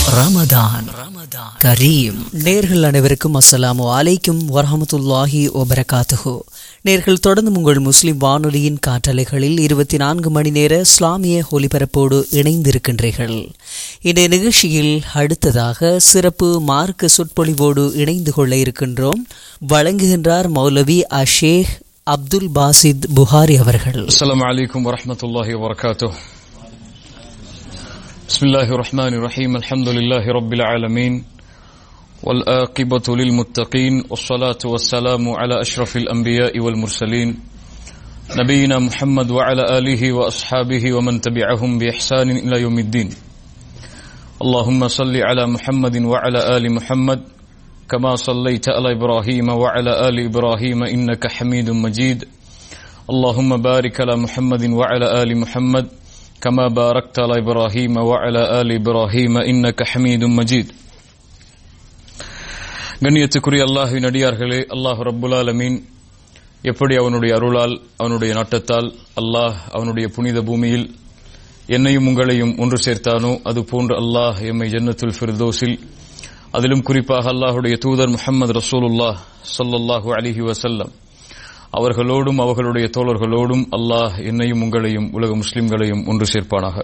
ரமதான் கரீம். நேர்கள் அனைவருக்கும் அஸ்ஸலாமு அலைக்கும் வரஹமத்துல்லாஹி வபரகாத்துஹு. நேர்கள் தொடர்ந்து உங்கள் முஸ்லிம் வானொலியின் காற்றலைகளில் 24 மணி நேர இஸ்லாமிய ஒலிபரப்போடு இணைந்திருக்கின்றீர்கள். இந்த நிகழ்ச்சியில் அடுத்ததாக சிறப்பு மார்க்க சொற்பொழிவோடு இணைந்து கொள்ள இருக்கின்றோம். வழங்குகின்றார் மௌலவி அஷேக் அப்துல் பாசித் புகாரி அவர்கள். அஸ்ஸலாமு அலைக்கும் வரஹ்மத்துல்லாஹி வபரகாத்துஹு. பிஸ்மில்லாஹிர் ரஹ்மானிர் ரஹீம். அல்ஹம்துலில்லாஹி ரப்பில் ஆலமீன் வல் ஆகிபத்து லில் முத்தகீன் வஸ்ஸலாத்து வஸ்ஸலாமு அலா அஷ்ரஃபில் அன்பியாஇ வல் முர்சலீன் நபியினா முஹம்மத் வ அலா ஆலிஹி வ அஸ்ஹாபிஹி வ மன் தபிஅஹும் பி இஹ்சானின் இலா யௌமித்தீன். அல்லாஹும்ம ஸல்லி அலா முஹம்மதின் வ அலா ஆலி முஹம்மத் கமா ஸல்லைத அலா இப்ராஹீம வ அலா ஆலி இப்ராஹீம இன்னக ஹமீதும் மஜீத். அல்லாஹும்ம பாரிக் அலா முஹம்மதின் வ அலா ஆலி முஹம்மத் كما باركت على إبراهيم وعلى آل إبراهيم إنك حميد مجيد. கண்ணியத்துக்குரிய அல்லாஹ்வின் அடியார்களே, அல்லாஹ் ரப்புல் ஆலமீன் எப்படி அவனுடைய அருளால் அவனுடைய நாட்டத்தால் அல்லாஹ் அவனுடைய புனித பூமியில் என்னையும் உங்களையும் ஒன்று சேர்த்தானோ அதுபோன்று அல்லாஹ் எம்மை ஜன்னத்துல் ஃபிர்தௌஸில், அதிலும் குறிப்பாக அல்லாஹுடைய தூதர் முஹம்மது ரசூலுல்லாஹ் ஸல்லல்லாஹு அலைஹி வஸல்லம் அவர்களோடும் அவர்களுடைய தோழர்களோடும் அல்லாஹ் என்னையும் உங்களையும் உலக முஸ்லிம்களையும் ஒன்று சேர்ப்பானாக.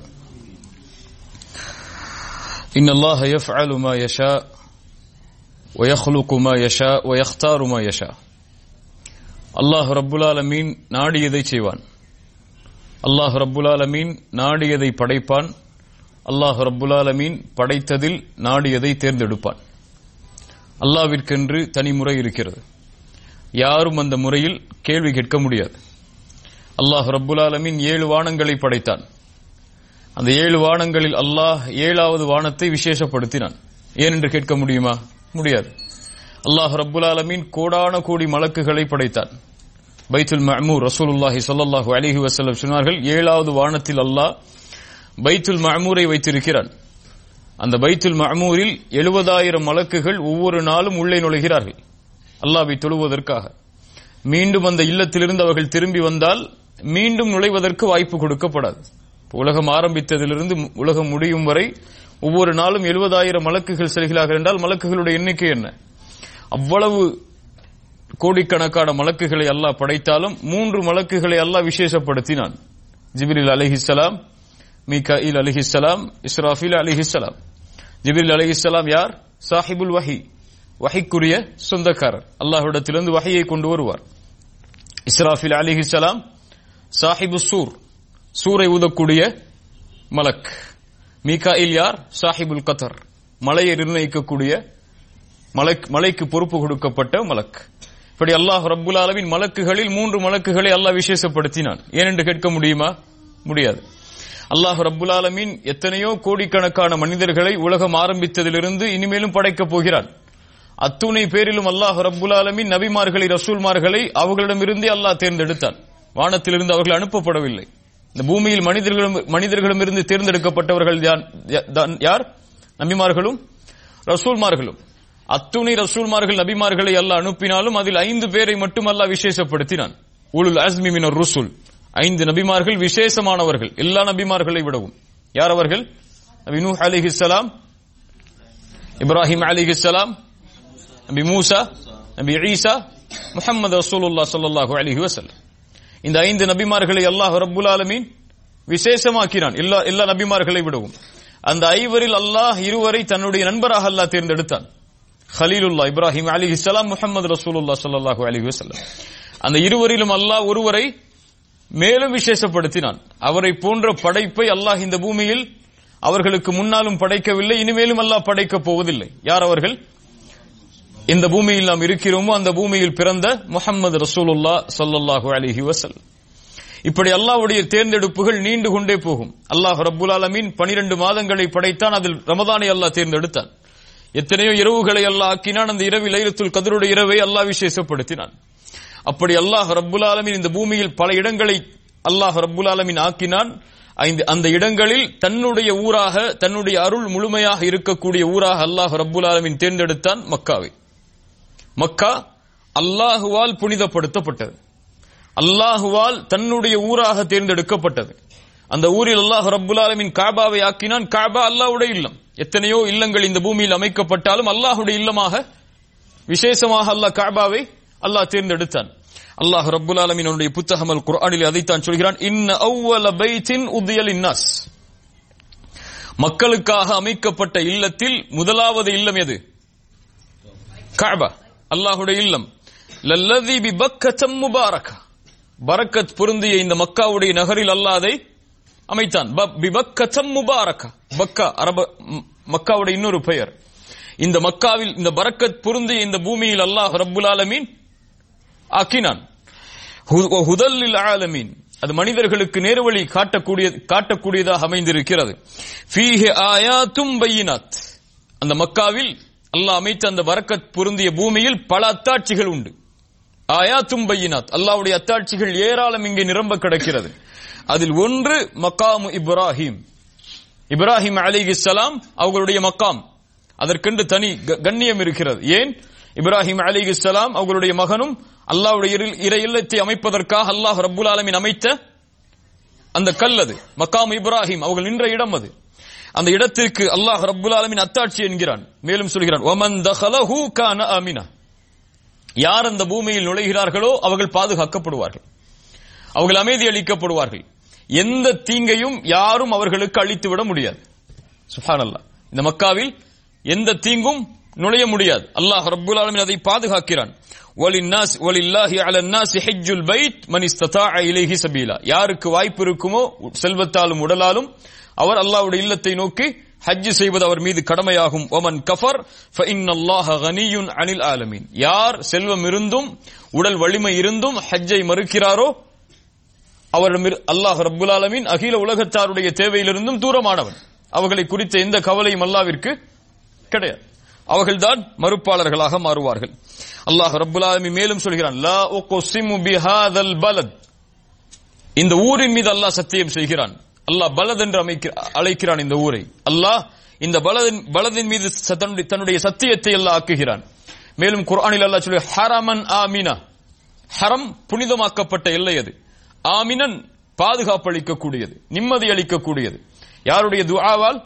இன்னல்லாஹ யஃஅலு மா யஷா வ யഖ்லுகு மா யஷா வ யக்தாரு மா யஷா. அல்லாஹ் ரப்புல் ஆலமீன் நாடியதை செய்வான். அல்லாஹ் ரப்புல் ஆலமீன் நாடியதை படைப்பான். அல்லாஹ் ரப்புல் ஆலமீன் படைத்ததில் நாடியதை தேர்ந்தெடுப்பான். அல்லாஹ்விற்கென்று தனிமுறை இருக்கிறது. யாரும் அந்த முறையில் கேள்வி கேட்க முடியாது. அல்லாஹ் ரப்புல் ஆலமீன் 7 வானங்களை படைத்தான். அந்த 7 வானங்களில் அல்லாஹ் 7வது வானத்தை விசேஷப்படுத்தினான். ஏனென்று கேட்க முடியுமா? முடியாது. அல்லாஹ் ரப்புல் ஆலமீன் கோடான கோடி மலக்குகளை படைத்தான். பைத்துல் மஅமூர் ரசூலுல்லாஹி ஸல்லல்லாஹு அலைஹி வஸல்லம் சொன்னார்கள், 7வது வானத்தில் அல்லாஹ் பைத்துல் மஅமூரை வைத்திருக்கிறான். அந்த பைத்துல் மஅமூரில் 70,000 மலக்குகள் ஒவ்வொரு நாளும் உள்ளே நுழைகிறார்கள் அல்லாஹ்வை தொழுவதற்காக. மீண்டும் அந்த இல்லத்திலிருந்து அவர்கள் திரும்பி வந்தால் மீண்டும் நுழைவதற்கு வாய்ப்பு கொடுக்கப்படாது. உலகம் ஆரம்பித்ததிலிருந்து உலகம் முடியும் வரை ஒவ்வொரு நாளும் 70,000 மலக்குகள் செல்கிறார்கள் என்றால் மலக்குகளுடைய எண்ணிக்கை என்ன? அவ்வளவு கோடிக்கணக்கான மலக்குகளை அல்லாஹ் படைத்தாலும் 3 மலக்குகளை அல்லாஹ் விசேஷப்படுத்தினான். ஜிப்ரீல் அலைஹிஸ்ஸலாம், மீகாயில் அலைஹிஸ்ஸலாம், இஸ்ராஃபீல் அலைஹிஸ்ஸலாம். ஜிப்ரீல் அலைஹிஸ்ஸலாம் யார்? சாஹிபுல் வஹி, வஹிக்குரிய சொந்தக்காரர். அல்லாஹ்விடத்திலிருந்து வஹியை கொண்டு வருவார். இஸ்ராஃபில் அலைஹிஸ்ஸலாம் சாஹிபு சூர், சூரை ஊதக்கூடிய மலக். மீகாயில் யார்? சாஹிபுல் கதர், மலையை நிர்ணயிக்கக்கூடிய மலைக்கு பொறுப்பு கொடுக்கப்பட்ட மலக். இப்படி அல்லாஹ் ரப்புல் ஆலமீன் மலக்குகளில் 3 மலக்குகளை அல்லாஹ் விசேஷப்படுத்தினான். ஏனென்று கேட்க முடியுமா? முடியாது. அல்லாஹ் ரப்புல் ஆலமீன் எத்தனையோ கோடிக்கணக்கான மனிதர்களை உலகம் ஆரம்பித்ததிலிருந்து இனிமேலும் படைக்கப் போகிறான். அத்துணை பேரிலும் அல்லாஹ் ரப்புல் ஆலமீன் நபிமார்களை, ரசூல்மார்களை அவர்களிடமிருந்தே அல்லாஹ் தேர்ந்தெடுத்தான். வானத்திலிருந்து அவர்கள் அனுப்பப்படவில்லை. இந்த பூமியில் மனிதர்களிடமிருந்து தேர்ந்தெடுக்கப்பட்டவர்கள் யார்? நபிமார்களும் ரசூல்மார்களும். அத்துணை ரசூல்மார்கள் நபிமார்களை அல்லாஹ் அனுப்பினாலும் அதில் 5 பேரை மட்டும் அல்லாஹ் விசேஷப்படுத்தினான். உலுல் அஸ்மி மினர் ருசுல், 5 நபிமார்கள் விசேஷமானவர்கள் எல்லா நபிமார்களை விடவும். யார் அவர்கள்? நபி நூஹ் அலைஹிஸ்ஸலாம், இப்ராஹிம் அலைஹிஸ்ஸலாம், நபி மூசா, நபி ஈசா, முஹம்மது ரசூலுல்லாஹ் ஸல்லல்லாஹு அலைஹி வஸல்லம். இந்த 5 நபிமார்களை அல்லாஹ் ரப்புல் ஆலமீன் விசேஷமாக்கினான் எல்லா நபிமார்களை விடவும். அந்த 5வரில் அல்லாஹ் 2வரை தன்னுடைய நண்பராக அல்லாஹ் தேர்ந்தெடுத்தான். கலீலுல்லாஹ் இப்ராஹிம் அலைஹிஸ்ஸலாம், முஹம்மது ரசூலுல்லாஹ் ஸல்லல்லாஹு அலைஹி வஸல்லம். அந்த 2வரிலும் அல்லாஹ் 1வரை மேலும் விசேஷப்படுத்தினான். அவரை போன்ற படைப்பை அல்லாஹ் இந்த பூமியில் அவர்களுக்கு முன்னாலும் படைக்கவில்லை, இனிமேலும் அல்லாஹ் படைக்கப் போவதில்லை. யார் அவர்கள்? இந்த பூமியில் நாம் இருக்கிறோமோ அந்த பூமியில் பிறந்த முஹம்மது ரசூலுல்லாஹ் ஸல்லல்லாஹு அலைஹி வஸல்லம். இப்படி அல்லாஹ்வுடைய தேர்ந்தெடுப்புகள் நீண்டு கொண்டே போகும். அல்லாஹ் ரப்புல் ஆலமீன் 12 மாதங்களை படைத்தான். அதில் ரமதானை அல்லாஹ் தேர்ந்தெடுத்தான். எத்தனையோ இரவுகளை அல்லாஹ் ஆக்கினான். அந்த இரவில் லைலத்துல் கத்ருடைய இரவை அல்லாஹ் விசேஷப்படுத்தினான். அப்படி அல்லாஹ் ரப்புல் ஆலமீன் இந்த பூமியில் பல இடங்களை அல்லாஹ் ரப்புல் ஆலமீன் ஆக்கினான். அந்த இடங்களில் தன்னுடைய ஊராக, தன்னுடைய அருள் முழுமையாக இருக்கக்கூடிய ஊராக அல்லாஹ் ரப்புல் ஆலமீன் தேர்ந்தெடுத்தான் மக்காவை. மக்கா அல்லாஹுவால் புனிதப்படுத்தப்பட்டது. அல்லாஹுவால் தன்னுடைய ஊராக தேர்ந்தெடுக்கப்பட்டது. அந்த ஊரில் அல்லாஹ் ரப்புல் ஆலமீன் காபாவை ஆக்கினான். காபா அல்லாஹ்வுடைய இல்லம். எத்தனையோ இல்லங்கள் இந்த பூமியில் அமைக்கப்பட்டாலும் அல்லாஹ்வுடைய இல்லமாக விசேஷமாக அல்லாஹ் காபாவை அல்லாஹ் தேர்ந்தெடுத்தான். அல்லாஹ் ரப்புல் ஆலமீன் அவருடைய புத்தகம் அல் குர்ஆனில் அதைத்தான் சொல்கிறான், இன்ன அவ்வல பைத்தின் உதிய லின்னாஸ். மக்களுக்காக அமைக்கப்பட்ட இல்லத்தில் முதலாவது இல்லம் எது? காபா, அல்லாஹ்வுடைய இல்லம். லல்லதி பிபக்கத்தம் முபாரக, பரக்கத் பொருந்திய இந்த மக்காவுடைய நகரில் அல்லாஹ் அதை அமைத்தான். பிபக்கத்தம் முபாரக, பக்கா அரப மக்காவுடைய இன்னொரு பெயர். இந்த மக்காவில் இந்த பரக்கத் பொருந்திய இந்த பூமியில் அல்லாஹ் ரப்புல் ஆலமீன் ஆக்கினான். ஹுதல்லில் ஆலமீன், அது மனிதர்களுக்கு நேர்வழி காட்டக்கூடியதாக அமைந்திருக்கிறது. ஃபீஹி ஆயாத்தும் பையினாத், அந்த மக்காவில் அல்லாஹ் அமைத்த அந்த பரக்கத் பொருந்திய பூமியில் பல அத்தாட்சிகள் உண்டு. ஆயாத்தும் பையினாத், அல்லாஹ்வுடைய அத்தாட்சிகள் ஏராளம் இங்கே நிரம்ப கிடக்கிறது. அதில் ஒன்று மக்காமு இப்ராஹிம். இப்ராஹிம் அலைஹிஸ்ஸலாம் அவர்களுடைய மக்காம், அதற்கென்று தனி கண்ணியம் இருக்கிறது. ஏன்? இப்ராஹிம் அலைஹிஸ்ஸலாம் அவர்களுடைய மகனும் அல்லாஹ்வுடைய இறை இல்லத்தை அமைப்பதற்காக அல்லாஹ் ரப்புல் ஆலமீன் அமைத்த அந்த கல் அது மக்காம் இப்ராஹிம், அவர்கள் நின்ற இடம் அது. அந்த இடத்திற்கு அல்லாஹ் ரப்புல் ஆலமீன் அத்தாட்சி என்கிறான். மேலும் சொல்கிறான், வமன் தഖலஹு கான ஆமினா, யார் அந்த பூமியில் நுழைகிறார்களோ அவர்கள் பாதுகாக்கப்படுவார்கள், அவர்கள் அமைதி அளிக்கப்படுவார்கள். எந்த தீங்கையும் யாரும் அவர்களுக்கு அளித்துவிட முடியாது. சுப்ஹானல்லாஹ், இந்த மக்காவில் எந்த தீங்கும் நுழைய முடியாது. அல்லாஹ் ரப்புல் ஆலமீன் அதை பாதுகாக்கிறான். வலில்லாஹி அலன்னாஸி ஹஜ்ஜுல் பைத் மன் இஸ்ததாஅ இலைஹி சபீலா, யாருக்கு வாய்ப்பு இருக்குமோ செல்வத்தாலும் உடலாலும் அவர் அல்லாஹ்வுடைய இல்லத்தை நோக்கி ஹஜ் செய்வது அவர் மீது கடமையாகும். வமன் கஃபர் ஃபஇன்னல்லாஹ கனியுன் அனில் ஆலமீன், யார் செல்வம் இருந்தும் உடல் வலிமை இருந்தும் ஹஜ்ஜை மறுக்கிறாரோ அவர் அல்லாஹ் ரப்புல் ஆலமீன் அகில உலகத்தாருடைய தேவையிலிருந்தும் தூரமானவன். அவர்களை குறித்த எந்த கவலையும் அல்லாஹ்விற்கு கிடையாது. அவர்கள்தான் மறுப்பாளர்களாக மாறுவார்கள். அல்லாஹ் ரப்புல் ஆலமீன் மேலும் சொல்கிறான், லா உக்ஸிமு பிஹாதல் பலத், இந்த ஊரின் மீது அல்லாஹ் சத்தியம் செய்கிறான். அல்லாஹ் பலத் என்று அழைக்கிறான் இந்த ஊரை. அல்லாஹ் இந்த பலதின் மீது தன்னுடைய சத்தியத்தை அல்லாஹ் ஆக்குகிறான். மேலும் குர்ஆனில் அல்லாஹ் சொல்கிறான், ஹரமன் ஆமினா, ஹரம் புனிதமாக்கப்பட்ட எல்லை அது. ஆமினன் பாதுகாப்பு அளிக்கக்கூடியது, நிம்மதி அளிக்கக்கூடியது. யாருடைய துஆவால்?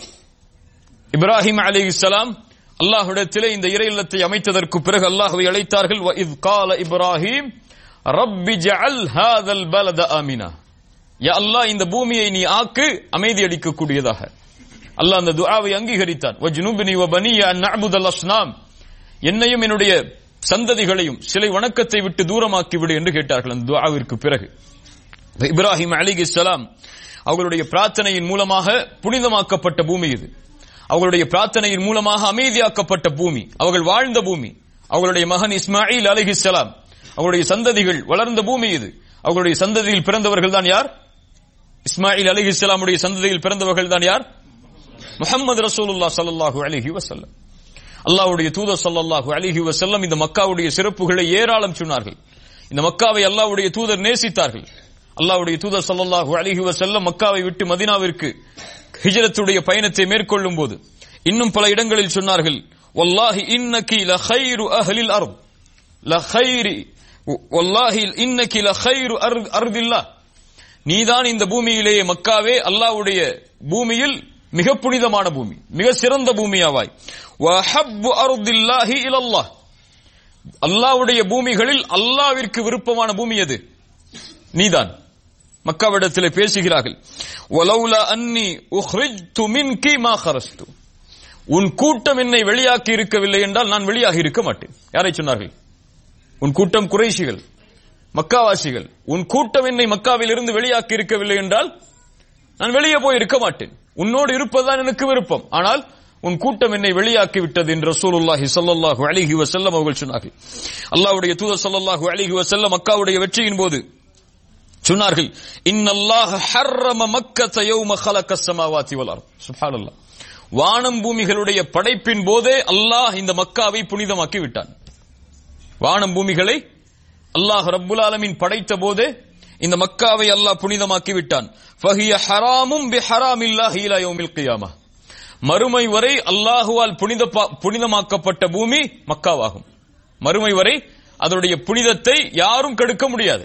இப்ராஹிம் அலைஹிஸ்ஸலாம் அல்லாஹ்விடத்திலே இந்த இறை இல்லத்தை அமைத்ததற்கு பிறகு அல்லாஹ்வை அழைத்தார்கள். வ இஸ் கால இப்ராஹிம் ரப்பி ஜஅல் ஹாதல் பலத ஆமினா, யா அல்லாஹ் இந்த பூமியை நீ ஆக்கு அமைதி அளிக்கக்கூடியதாக. அல்லாஹ் அந்த துஆவை அங்கீகரித்தான். வஜ்னுப்னி வ பனிய அன் நஅபுதல் அஸ்னாம், என்னையும் என்னுடைய சந்ததிகளையும் சிலை வணக்கத்தை விட்டு தூரமாக்கி விடு என்று கேட்டார்கள் அந்த துஆவிற்கு பிறகு. இப்ராஹிம் அலைஹிஸ்ஸலாம் அவர்களுடைய பிரார்த்தனையின் மூலமாக புனிதமாக்கப்பட்ட பூமி இது. அவர்களுடைய பிரார்த்தனையின் மூலமாக அமைதியாக்கப்பட்ட பூமி, அவர்கள் வாழ்ந்த பூமி. அவர்களுடைய மகன் இஸ்மாயில் அலைஹிஸ்ஸலாம் அவர்களுடைய சந்ததிகள் வளர்ந்த பூமி இது. அவர்களுடைய சந்ததியில் பிறந்தவர்கள் தான் யார்? இஸ்மாயில் அலைஹிஸ்ஸலாமுடைய சந்ததியில் பிறந்தவர்கள் தான் யார்? முஹம்மது ரசூலுல்லாஹ் ஸல்லல்லாஹு அலைஹி வஸல்லம். அல்லாஹ்வுடைய தூதர் ஸல்லல்லாஹு அலைஹி வஸல்லம் இந்த மக்காவுடைய சிறப்புகளை ஏராளம் சொன்னார்கள். இந்த மக்காவை அல்லாஹ்வுடைய தூதர் நேசித்தார்கள். அல்லாஹ்வுடைய தூதர் ஸல்லல்லாஹு அலைஹி வஸல்லம் மக்காவை விட்டு மதீனாவிற்கு ஹிஜ்ரத்துடைய பயணத்தை மேற்கொள்ளும் போது இன்னும் பல இடங்களில் சொன்னார்கள், வல்லாஹி இன்னகி லகைரு அஹ்லில் அர்த், லகைரி வல்லாஹி இன்னகி லகைரு அர்தில்லாஹ், நீதான் இந்த பூமியிலேயே மக்காவே அல்லாஹ்வுடைய பூமியில் மிக புனிதமான பூமி, மிக சிறந்த பூமியாவாய். வஹப்பு அர்தில்லாஹி இலல்லாஹ், அல்லாஹ்வுடைய பூமிகளில் அல்லாஹ்விற்கு விருப்பமான பூமி எது? நீதான். மக்காவிடத்திலே பேசுகிறார்கள், வலௌலா அன்னி உக்ரிஜ்து மின்கி மா கரஸ்து, உன் கூட்டம் என்னை வெளியாக்கி இருக்கவில்லை என்றால் நான் வெளியாகி இருக்க மாட்டேன். யாரை சொன்னார்கள்? உன் கூட்டம் குறைஷிகள், மக்காவாசிகள். உன் கூட்டம் என்னை மக்காவில் இருந்து வெளியாக்கி இருக்கவில்லை என்றால் நான் வெளியே போய் இருக்க மாட்டேன். உன்னோடு இருப்பதுதான் எனக்கு விருப்பம், ஆனால் உன் கூட்டம் என்னை வெளியாக்கி விட்டது என்று ரசூலுல்லாஹி ஸல்லல்லாஹு அலைஹி வஸல்லம் அவர்கள் சொன்னார்கள். அல்லாஹ்வுடைய தூதர் ஸல்லல்லாஹு அலைஹி வஸல்லம் மக்காவுடைய வெற்றியின் போது சொன்னார்கள், இன்னல்லாஹ ஹர்ரம மக்கத யௌம ஹலகஸ் ஸமாவாதி வல் அர்த். சுப்ஹானல்லாஹ், வானம் பூமிகளுடைய படைப்பின் போதே அல்லாஹ் இந்த மக்காவை புனிதமாக்கி விட்டான். வானம் பூமிகளை அல்லாஹ் ரப்புல் ஆலமீன் படைத்த போதே இந்த மக்காவை அல்லாஹ் புனிதமாக்கி விட்டான். ஃபஹிய ஹராமும் பிஹராமில்லாஹி இலா யௌமில் கியாமஹ், மறுமை வரை அல்லாஹுவால் புனிதமாக்கப்பட்ட பூமி மக்காவாகும். மறுமை வரை அதனுடைய புனிதத்தை யாரும் கெடுக்க முடியாது.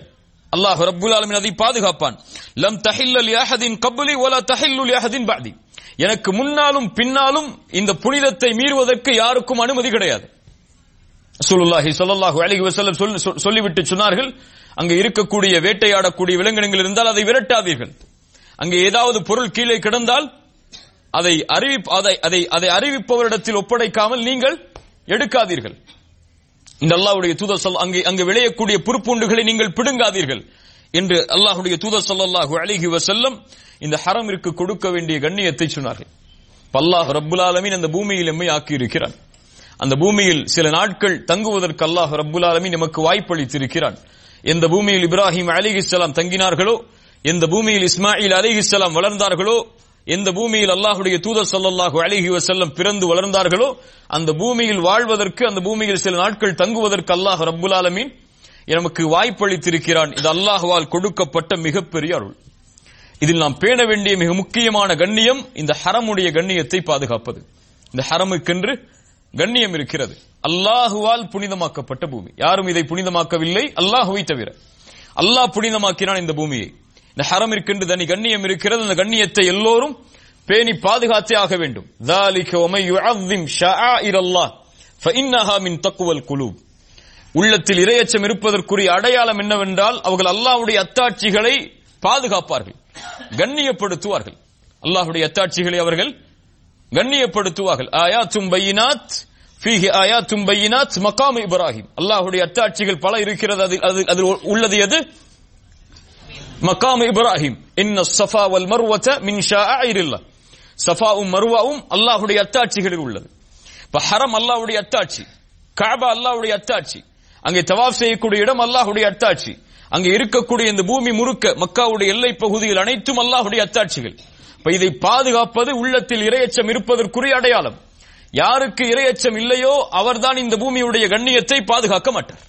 அல்லாஹ் ரப்புல் ஆலமீன் அதை பாதுகாப்பான். லம் தஹில்ல லி அஹதின் கப்லி வலா தஹில்லு லி அஹதின் பஅதி. எனக்கு முன்னாலும் பின்னாலும் இந்த புனிதத்தை மீறுவதற்கு யாருக்கும் அனுமதி கிடையாது. ரசூலுல்லாஹி ஸல்லல்லாஹு அலைஹி வஸல்லம் சொல்லிவிட்டு சொன்னார்கள், அங்கே இருக்கக்கூடிய வேட்டையாடக்கூடிய விலங்கினங்கள் இருந்தால் அதை விரட்டாதீர்கள். அங்கே ஏதாவது பொருள் கீழே கிடந்தால் அதை அறிவிப்பவரிடத்தில் ஒப்படைக்காமல் நீங்கள் எடுக்காதீர்கள். இந்த அல்லாஹ்வுடைய தூதர் அங்கே விளையக்கூடிய புற்பூண்டுகளை நீங்கள் பிடுங்காதீர்கள் என்று அல்லாஹ்வுடைய தூதர் ஸல்லல்லாஹு அலைஹி வஸல்லம் இந்த ஹரமிற்கு கொடுக்க வேண்டிய கண்ணியத்தை சொன்னார்கள். அல்லாஹ் ரப்புல் ஆலமீன் அந்த பூமியில் எம்மை ஆக்கி இருக்கிறான். அந்த பூமியில் சில நாட்கள் தங்குவதற்கு அல்லாஹ் ரப்புல் ஆலமீன் நமக்கு வாய்ப்பளித்திருக்கிறான். எந்த பூமியில் இப்ராஹிம் அலைஹிஸ்ஸலாம் தங்கினார்களோ, எந்த பூமியில் இஸ்மாயில் அலைஹிஸ்ஸலாம் வளர்ந்தார்களோ, எந்த பூமியில் அல்லாஹ்வுடைய தூதர் ஸல்லல்லாஹு அலைஹி வஸல்லம் பிறந்து வளர்ந்தார்களோ, அந்த பூமியில் வாழ்வதற்கு, அந்த பூமியில் சில நாட்கள் தங்குவதற்கு அல்லாஹ் ரப்புல் ஆலமீன் நமக்கு வாய்ப்பளித்திருக்கிறான். இது அல்லாஹ்வால் கொடுக்கப்பட்ட மிகப்பெரிய அருள். இதில் நாம் பேண வேண்டிய மிக முக்கியமான கண்ணியம் இந்த ஹரமுடைய கண்ணியத்தை பாதுகாப்பது. இந்த ஹரமுக்கென்று கண்ணியம் இருக்கிறது. அல்லாஹுவால் புனிதமாக்கப்பட்ட பூமி. யாரும் இதை புனிதமாக்கவில்லை, அல்லாஹுவை தவிர. அல்லாஹ் புனிதமாக்கினான் இந்த பூமியை. இந்த ஹரமிற்கென்று தனி கண்ணியம் இருக்கிறது. அந்த கண்ணியத்தை எல்லோரும் பேணி பாதுகாத்தே ஆக வேண்டும். ذَلِكَ وَمَن يُعَظِّمْ شَعَائِرَ اللَّهِ فَإِنَّهَا مِن تَقْوَى الْقُلُوبِ. உள்ளத்தில் இறையச்சம் இருப்பதற்குரிய அடையாளம் என்னவென்றால் அவர்கள் அல்லாஹ்வுடைய அத்தாட்சிகளை பாதுகாப்பார்கள், கண்ணியப்படுத்துவார்கள். அல்லாஹ்வுடைய அத்தாட்சிகளை அவர்கள் கண்ணியப்படுத்துவார்கள். ஆயாத்தும் பையினாத் ஃபீஹி ஆயாத்தும் பையினாத் மகாம் இப்ராஹிம். அல்லாஹ்வுடைய அத்தாட்சிகள் பல இருக்கிறது. அதில் உள்ளது எது? மகாம் இப்ராஹிம். இன்ன ஸஃபா வல் மர்வத மின் ஷாஇரில்லாஹ். ஸஃபாவும் மர்வாவும் அல்லாஹ்வுடைய அத்தாட்சிகளில் உள்ளது. இப்ப ஹரம் அல்லாஹ்வுடைய அத்தாட்சி, கஅபா அல்லாஹ்வுடைய அத்தாட்சி, அங்கே தவாஃப் செய்யக்கூடிய இடம் அல்லாஹ்வுடைய அத்தாட்சி, அங்கே இருக்கக்கூடிய இந்த பூமி முழுக்க மக்காவுடைய எல்லை பகுதியில் அனைத்தும் அல்லாஹ்வுடைய அத்தாட்சிகள். இப்ப இதை பாதுகாப்பது உள்ளத்தில் இறையச்சம் இருப்பதற்குரிய அடையாளம். யாருக்கு இறையச்சம் இல்லையோ அவர்தான் இந்த பூமியுடைய கண்ணியத்தை பாதுகாக்க மாட்டார்.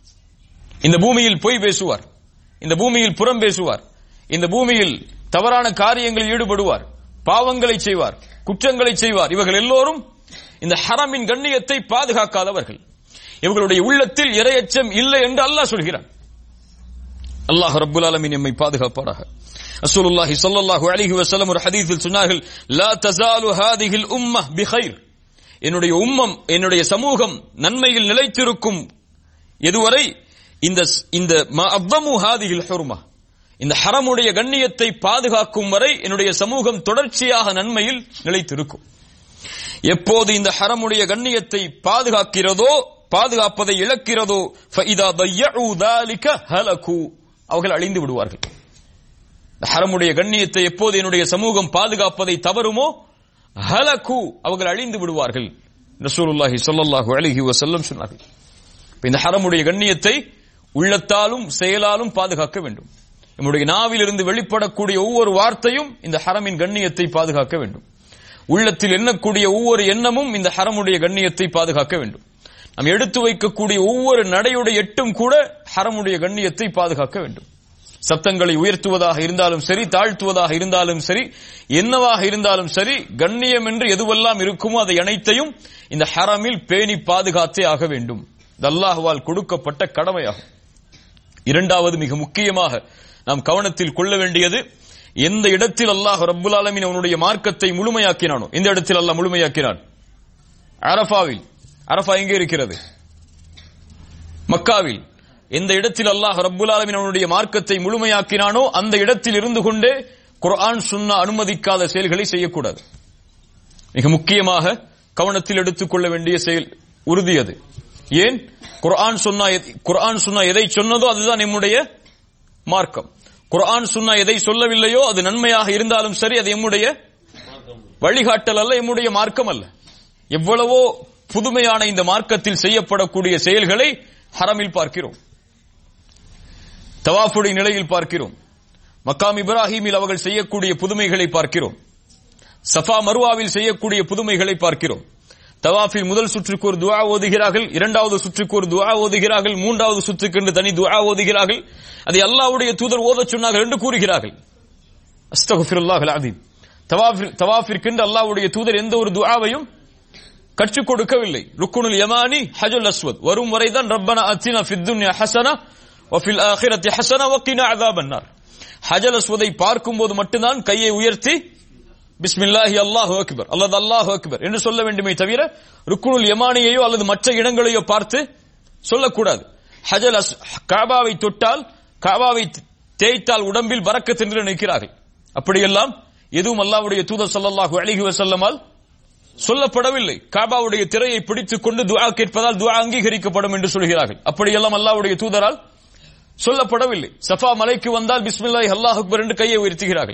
இந்த பூமியில் பொய் பேசுவார், இந்த பூமியில் புறம் பேசுவார், இந்த பூமியில் தவறான காரியங்களில் ஈடுபடுவார், பாவங்களை செய்வார், குற்றங்களை செய்வார். இவர்கள் எல்லோரும் இந்த ஹரமின் கண்ணியத்தை பாதுகாக்காதவர்கள். இவர்களுடைய உள்ளத்தில் இறையச்சம் இல்லை என்று அல்லாஹ் சொல்கிறான். அல்லாஹ் ரப்புல் ஆலமீன் நம்மை பாதுகாப்பாராக. ரசூலுல்லாஹி ஸல்லல்லாஹு அலைஹி வஸல்லம் ஒரு ஹதீஸில் சொன்னார்கள், லா தஸாலு ஹாதிஹில் உம்மஹ் பிகைர். என்னுடைய சமூகம் நன்மையில் நிலைத்திருக்கும் எதுவரை இந்த மஅதமு ஹாதிஹில் ஹுர்மா, இந்த ஹரமுடைய கண்ணியத்தை பாதுகாக்கும் வரை என்னுடைய சமூகம் தொடர்ச்சியாக நன்மையில் நிலைத்திருக்கும். எப்போது இந்த ஹரமுடைய கண்ணியத்தை பாதுகாக்கிறதோ, பாதுகாப்பதை இழக்கிறதோ, ஃபஇதா தய்யஉ ذلك ஹலகு, அவர்கள் அழிந்து விடுவார்கள். ஹரமுடைய கண்ணியத்தை எப்போது என்னுடைய சமூகம் பாதுகாப்பதை தவறுமோ, ஹலகு, அவர்கள் அழிந்து விடுவார்கள். ரசூலுல்லாஹி ஸல்லல்லாஹு அலைஹி வஸல்லம் சொன்னார்கள். இந்த ஹரமுடைய கண்ணியத்தை உள்ளத்தாலும் செயலாலும் பாதுகாக்க வேண்டும். நம்முடைய நாவிலிருந்து வெளிப்படக்கூடிய ஒவ்வொரு வார்த்தையும் இந்த ஹரமின் கண்ணியத்தை பாதுகாக்க வேண்டும். உள்ளத்தில் எண்ணக்கூடிய ஒவ்வொரு எண்ணமும் இந்த ஹரமுடைய கண்ணியத்தை பாதுகாக்க வேண்டும். நாம் எடுத்து வைக்கக்கூடிய ஒவ்வொரு நடையுடைய எட்டும் கூட ஹரமுடைய கண்ணியத்தை பாதுகாக்க வேண்டும். சத்தங்களை உயர்த்துவதாக இருந்தாலும் சரி, தாழ்த்துவதாக இருந்தாலும் சரி, என்னவாக இருந்தாலும் சரி, கண்ணியம் என்று எதுவெல்லாம் இருக்குமோ அதை அனைத்தையும் இந்த ஹரமில் பேணி பாதுகாத்தே ஆக வேண்டும். இது அல்லாஹ்வால் கொடுக்கப்பட்ட கடமையாகும். இரண்டாவது, மிக முக்கியமாக நாம் கவனத்தில் கொள்ள வேண்டியது, எந்த இடத்தில் அல்லாஹ் ரப்புல் ஆலமீன் அவனுடைய மார்க்கத்தை முழுமையாக்கினானோ, எந்த இடத்தில் அல்லாஹ் முழுமையாக்கினான்? அரஃபாவில். அரஃபா எங்கே இருக்கிறது? மக்காவில். எந்த இடத்தில் அல்லாஹ் ரப்புல் ஆலமீன் அவனுடைய மார்க்கத்தை முழுமையாக்கினானோ அந்த இடத்தில் இருந்து கொண்டே குர்ஆன் சுன்னா அனுமதிக்காத செயல்களை செய்யக்கூடாது. மிக முக்கியமாக கவனத்தில் எடுத்துக்கொள்ள வேண்டிய செயல் உறுதி அது. ஏன்? குர்ஆன் சுன்னா எதை சொன்னதோ அதுதான் நம்முடைய மார்க்கம். குர்ஆன் சுன்னா எதை சொல்லவில்லையோ அது நன்மையாக இருந்தாலும் சரி, அது நம்முடைய வழிகாட்டல் அல்ல, நம்முடைய மார்க்கம் அல்ல. எவ்வளவோ புதுமையான இந்த மார்க்கத்தில் செய்யப்படக்கூடிய செயல்களை ஹரமில் பார்க்கிறோம், தவாஃபுடைய நிலையில் பார்க்கிறோம், மக்காம் இப்ராஹிமில் அவர்கள் செய்யக்கூடிய புதுமைகளை பார்க்கிறோம், சஃபா மர்வாவில் செய்யக்கூடிய புதுமைகளை பார்க்கிறோம். தவாஃபில் முதல் சுற்றுக்கு ஒரு துஆ ஓதுகிறார்கள், இரண்டாவது சுற்றுக்கு ஒரு துஆ ஓதுகிறார்கள், மூன்றாவது சுற்றுக்கு என்று தனி துஆ ஓதுகிறார்கள். அதை அல்லாஹ்வுடைய தூதர் ஓதச் சொன்னார்கள் என்று கூறுகிறார்கள். அஸ்தக்ஃபிருல்லாஹல் அஸீம். தவாஃபிற்கென்று அல்லாஹ்வுடைய தூதர் எந்த ஒரு துஆவையும் கற்றுக் கொடுக்கவில்லை. ருக்குனுல் யமானி, ஹஜ்ருல் அஸ்வத் வரும் வரைதான் ரப்பனா அத்தினா ஃபித் துன்யா ஹஸனா வஃபில் ஆகிரத்தி ஹஸன வகினா அஸாபன்னார். ஹஜர் அஸ்வதை பார்க்கும்போது மட்டும்தான் கையை உயர்த்தி பிஸ்மில்லாஹி அல்லாஹு அக்பர் அல்லது அல்லாஹு அக்பர் என்று சொல்ல வேண்டுமே தவிர ருக்குனுல் யமானியையோ அல்லது மற்ற இடங்களையோ பார்த்து சொல்லக்கூடாது. ஹஜர் காபாவை தொட்டால், காபாவை தேய்த்தால் உடம்பில் பரக்கத் என்று நினைக்கிறார்கள். அப்படியெல்லாம் எதுவும் அல்லாஹ்வுடைய தூதர் ஸல்லல்லாஹு அலைஹி வஸல்லமால் சொல்லப்படவில்லை. காபாவுடைய திரையை பிடித்துக் கொண்டு துஆ கேட்பதால் துஆ அங்கீகரிக்கப்படும் என்று சொல்கிறார்கள். அப்படியெல்லாம் அல்லாஹ்வுடைய தூதரால் சொல்லப்படவில்லை. சஃபா மலைக்கு வந்தால் பிஸ்மில்லாஹி அல்லாஹு அக்பர் என்று கையை உயர்த்துகிறார்கள்.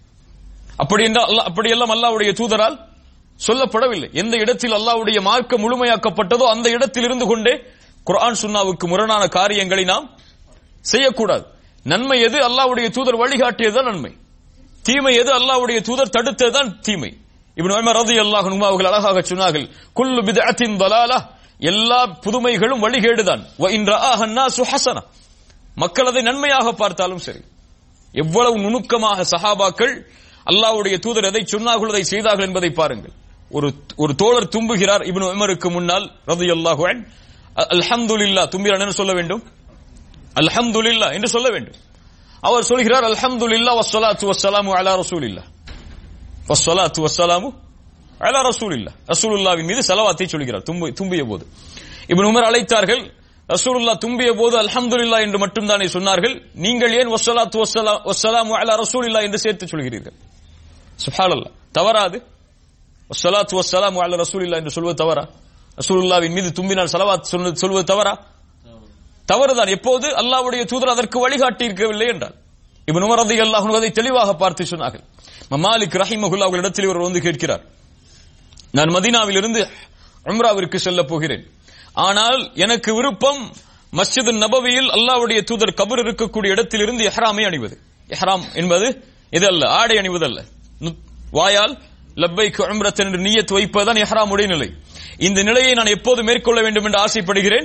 அப்படியெல்லாம் அல்லாஹ்வுடைய தூதரால் சொல்லப்படவில்லை. எந்த இடத்தில் அல்லாஹ்வுடைய மார்க்கம் முழுமையாக்கப்பட்டதோ அந்த இடத்தில் இருந்து கொண்டே குர்ஆன் சுன்னாவுக்கு முரணான காரியங்களை நாம் செய்யக்கூடாது. நன்மை எது அல்லாஹ்வுடைய தூதர் வழிகாட்டியதுதான் நன்மை, தீமை எது அல்லாஹ்வுடைய தூதர் தடுத்ததுதான் தீமை. இப்னு உமர் ரலியல்லாஹு அன்ஹு அவர்கள் அழகாக சொன்னார்கள், குல்லு பித்அத்தின் ضلالة, எல்லா புதுமைகளும் வழிகேடுதான். வ இன் ரஆஹ الناس ஹஸனா, மக்கள் அதை நன்மையாக பார்த்தாலும் சரி. எவ்வளவு நுணுக்கமாக சஹாபாக்கள் அல்லாஹ்வுடைய தூதர் எதை சொன்னார்கள் அதை செய்தார்கள் என்பதை பாருங்கள். ஒரு தோழர் தும்புகிறார் இப்னு உமருக்கு முன்னால் ரலியல்லாஹு அன்ஹு, அல்ஹம்துலில்லாஹ், தும்பினார் என்ன சொல்ல வேண்டும்? அல்ஹம்துலில்லாஹ் என்று சொல்ல வேண்டும். அவர் சொல்கிறார் அல்ஹம்துலில்லாஹ் வஸ்ஸலாத்து வஸ்ஸலாமு அலா ரசூலில்லாஹ், வஸ்ஸலாத்து வஸ்ஸலாமு அலா ரசூலில்லாஹ், ரசூலுல்லாஹ்வின் மீது ஸலவாத்தை சொல்கிறார் தும்பிய போது. இப்னு உமர் அழைத்தார்கள், ரசூலுல்லாஹ் தும்பிய போது அல்ஹம்துலில்லாஹ் என்று மட்டும் தானே சொன்னார்கள், நீங்கள் ஏன் வஸ்ஸலாத்து வஸ்ஸலாமு அலா ரசூலில்லாஹ் என்று சேர்த்து சொல்கிறீர்கள்? சுப்ஹானல்லாஹ், தவறாது? வஸ்ஸலாத்து வஸ்ஸலாமு அலா ரசூலில்லாஹ் என்று சொல்வது தவறா? ரசூலுல்லாஹ்வின் மீது தும்பினால் ஸலவாத் சொல்வது தவறா? தவறுதான். எப்போது அல்லாஹ்வுடைய தூதர் அதற்கு வழிகாட்டி இருக்கவில்லை என்றால். இப்னு உமர் ரலியல்லாஹு அன்ஹு அதை தெளிவாக பார்த்து சொன்னார்கள். மாலிக் ரஹிமஹுல்லாஹ் அவர்களிடத்தில் இவர் வந்து கேட்கிறார், நான் மதீனாவில் இருந்து உம்ராவிற்கு செல்ல போகிறேன், ஆனால் எனக்கு விருப்பம் மஸ்ஜித் நபவியில் அல்லாஹ்வுடைய தூதர் கபர் இருக்கக்கூடிய இடத்தில் இருந்து இஹ்ராமை அணிவது. இஹ்ராம் என்பது இதல்ல, ஆடை அணிவதல்ல, வாயால் லப்பைக் உம்ரத்தன் என்று நியத் வைப்பதுதான் இஹ்ராமுடைய நிலை. இந்த நிலையை நான் எப்போது மேற்கொள்ள வேண்டும் என்று ஆசைப்படுகிறேன்?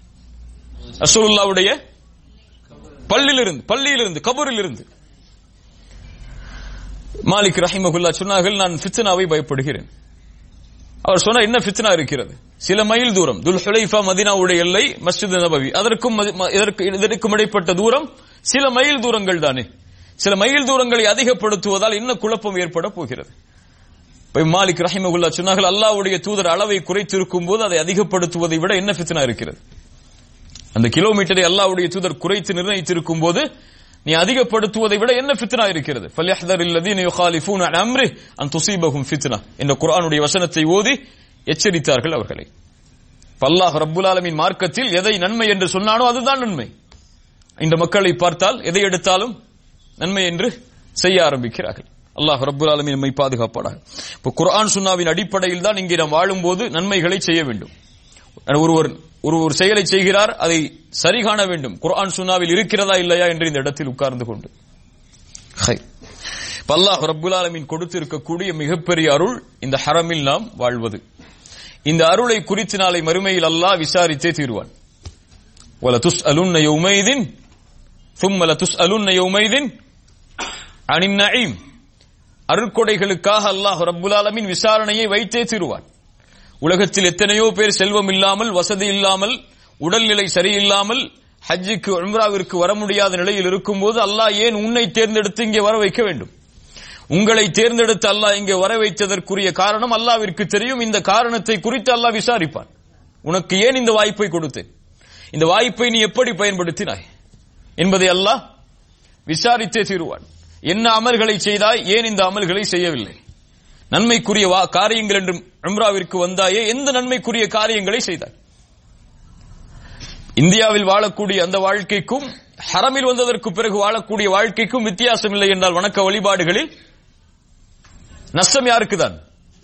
ரசூலுல்லாஹ்வுடைய பள்ளியிலிருந்து கபரிலிருந்து. மாலிக் ரஹிமஹுல்லாஹ் சொன்னார்கள், நான் ஃபித்னாவை பயப்படுகிறேன். அவர் சொன்னார், என்ன ஃபித்னா இருக்கிறது? சில மைல் தூரம், துல் ஹுலைஃபா மதீனாவுடைய எல்லை, மஸ்ஜித் நபவி, இதற்கும் இடைப்பட்ட தூரம் சில மைல் தூரங்கள் தானே. சில மைல் தூரங்களை அதிகப்படுத்துவதால் என்ன குழப்பம் ஏற்பட போகிறது? மாலிக் ரஹிமஹுல்லாஹ் சொன்னார்கள், அல்லாஹ்வுடைய தூதர் அளவை குறைத்திருக்கும் போது அதை அதிகப்படுத்துவதை விட என்ன ஃபித்னா இருக்கிறது? அந்த கிலோமீட்டரை அல்லாஹ்வுடைய தூதர் குறைத்து நிர்ணயித்திருக்கும் போது நீ அதிகப்படுத்துவதை விட என்ன ஃபித்னா இருக்கிறது? ஃபல்யஹ்தரில் லதீன யுகாலிஃபூன அன் அம்ரிஹி அன் துஸீபஹும் ஃபித்னா என்ற குர்ஆனுடைய வசனத்தை ஓதி எச்சரித்தார்கள் அவர்களை. அல்லாஹ் ரப்புல் ஆலமீன் மார்க்கத்தில் எதை நன்மை என்று சொன்னானோ அதுதான் நன்மை. இந்த மக்களை பார்த்தால் எதை எடுத்தாலும் நன்மை என்று செய்ய ஆரம்பிக்கிறார்கள். அல்லாஹ் ரப்புல் ஆலமீன் நம்மை பாதுகாப்பானாக. இப்போ குர்ஆன் சுன்னாவின் அடிப்படையில் தான் இங்கே நாம் வாழும்போது நன்மைகளை செய்ய வேண்டும். ஒரு செயலை செய்கிறார், அதை சரி காண வேண்டும், குர்ஆன் சுன்னாவில் இருக்கிறதா இல்லையா என்று இந்த இடத்தில் உட்கார்ந்து கொண்டு. அல்லாஹ் ரப்புல் ஆலமீன் கொடுத்திருக்கக்கூடிய மிகப்பெரிய அருள் இந்த ஹரமில் நாம் வாழ்வது. இந்த அருளை குறித்து நாளை மறுமையில் அல்லாஹ் விசாரித்தே தீர்வான். வல துஸ்அலுன்ன யௌமைதின் ثم لتسألن يومئذ عن النعيم. அருட்கொடைகளுக்காக அல்லாஹ் ரப்புல் ஆலமீன் விசாரணையை வைத்தே தீருவான். உலகத்தில் எத்தனையோ பேர் செல்வம் இல்லாமல், வசதி இல்லாமல், உடல்நிலை சரியில்லாமல் ஹஜ்ஜுக்கு உம்ராவிற்கு வர முடியாத நிலையில் இருக்கும்போது அல்லாஹ் ஏன் உன்னை தேர்ந்தெடுத்து இங்கே வர வைக்க வேண்டும்? உங்களை தேர்ந்தெடுத்து அல்லாஹ் இங்கே வர வைத்ததற்குரிய காரணம் அல்லாஹ்விற்கு தெரியும். இந்த காரணத்தை குறித்து அல்லாஹ் விசாரிப்பான். உனக்கு ஏன் இந்த வாய்ப்பை கொடுத்தேன், இந்த வாய்ப்பை நீ எப்படி பயன்படுத்தினாய் என்பதை அல்லாஹ் விசாரித்தே தீருவான். என்ன அமல்களை செய்தாய், ஏன் இந்த அமல்களை செய்யவில்லை? நன்மைக்குரிய காரியங்கள் என்று உம்ராவிற்கு வந்தாயே, எந்த நன்மைக்குரிய காரியங்களை செய்தாய்? இந்தியாவில் வாழக்கூடிய அந்த வாழ்க்கைக்கும் ஹரமில் வந்ததற்கு பிறகு வாழக்கூடிய வாழ்க்கைக்கும் வித்தியாசம் இல்லை என்றால் வணக்க வழிபாடுகளில் நஷ்டம் யாருக்குதான்?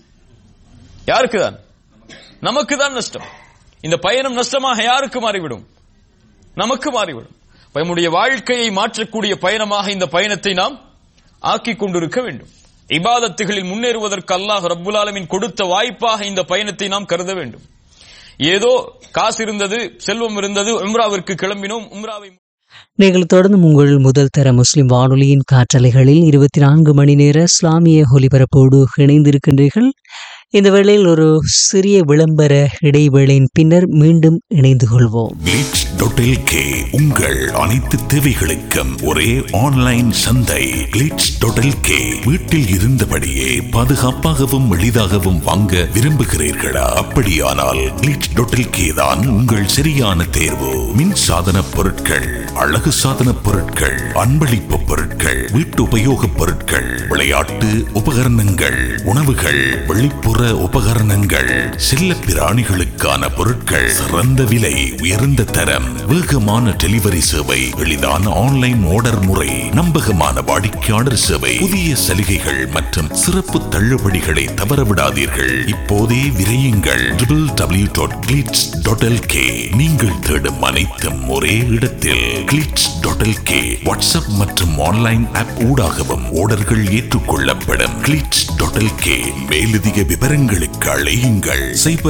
நமக்கு தான் நஷ்டம். இந்த பயணம் நஷ்டமாக யாருக்கு மாறிவிடும்? நமக்கு மாறிவிடும். நம்முடைய வாழ்க்கையை மாற்றக்கூடிய பயணமாக இந்த பயணத்தை நாம் ஆக்கிக் கொண்டிருக்க வேண்டும். இபாதத்துகளில் முன்னேறுவதற்கு அல்லாஹ் ரப்புல் ஆலமீன் கொடுத்த வாய்ப்பாக இந்த பயணத்தை நாம் கருத வேண்டும். ஏதோ காசு இருந்தது, செல்வம் இருந்தது, உம்ராவிற்கு கிளம்பினோம், உம்ராவை. நீங்கள் தொடர்ந்து உங்கள் முதல் தர முஸ்லிம் வானொலியின் காற்றலைகளில் 24 மணி நேர இஸ்லாமிய ஒலிபரப்போடு இணைந்திருக்கின்றீர்கள். இந்த வேளையில் ஒரு சிறிய விளம்பர இடைவேளையின் பின்னர் மீண்டும் இணைந்து கொள்வோம். glitz.lk. உங்கள் அனைத்து தேவைகளுக்கும் ஒரே ஆன்லைன் சந்தை glitz.lk. வீட்டில் இருந்தபடியே பாதுகாப்பாகவும் எளிதாகவும் வாங்க விரும்புகிறீர்களா? அப்படியானால் glitz.lk தான் உங்கள் சரியான தேர்வு. மின் சாதன பொருட்கள், அழகு சாதன பொருட்கள், அன்பளிப்பு பொருட்கள், வீட்டு உபயோக பொருட்கள், விளையாட்டு உபகரணங்கள், உணவுகள், வெளிப்புற உபகரணங்கள், செல்ல பிராணிகளுக்கான பொருட்கள், சிறந்த விலை, உயர்ந்த தரம், வேகமான டெலிவரி சேவை, எளிதான ஆன்லைன் ஆர்டர் முறை, நம்பகமான வாடிக்கையாளர் சேவை, புதிய சலுகைகள் மற்றும் சிறப்பு தள்ளுபடிகளை தவறவிடாதீர்கள். இப்போதே விரையுங்கள் www.glitz.lk. நீங்கள் தேடும் அனைத்தும் ஒரே இடத்தில் glitz.lk. வாட்ஸ்அப் மற்றும் ஆன்லைன் ஆப் ஊடாகவும் ஆர்டர்கள் ஏற்றுக்கொள்ளப்படும். glitz.lk. மேலதிக விவரங்களுக்கு அழையுங்கள்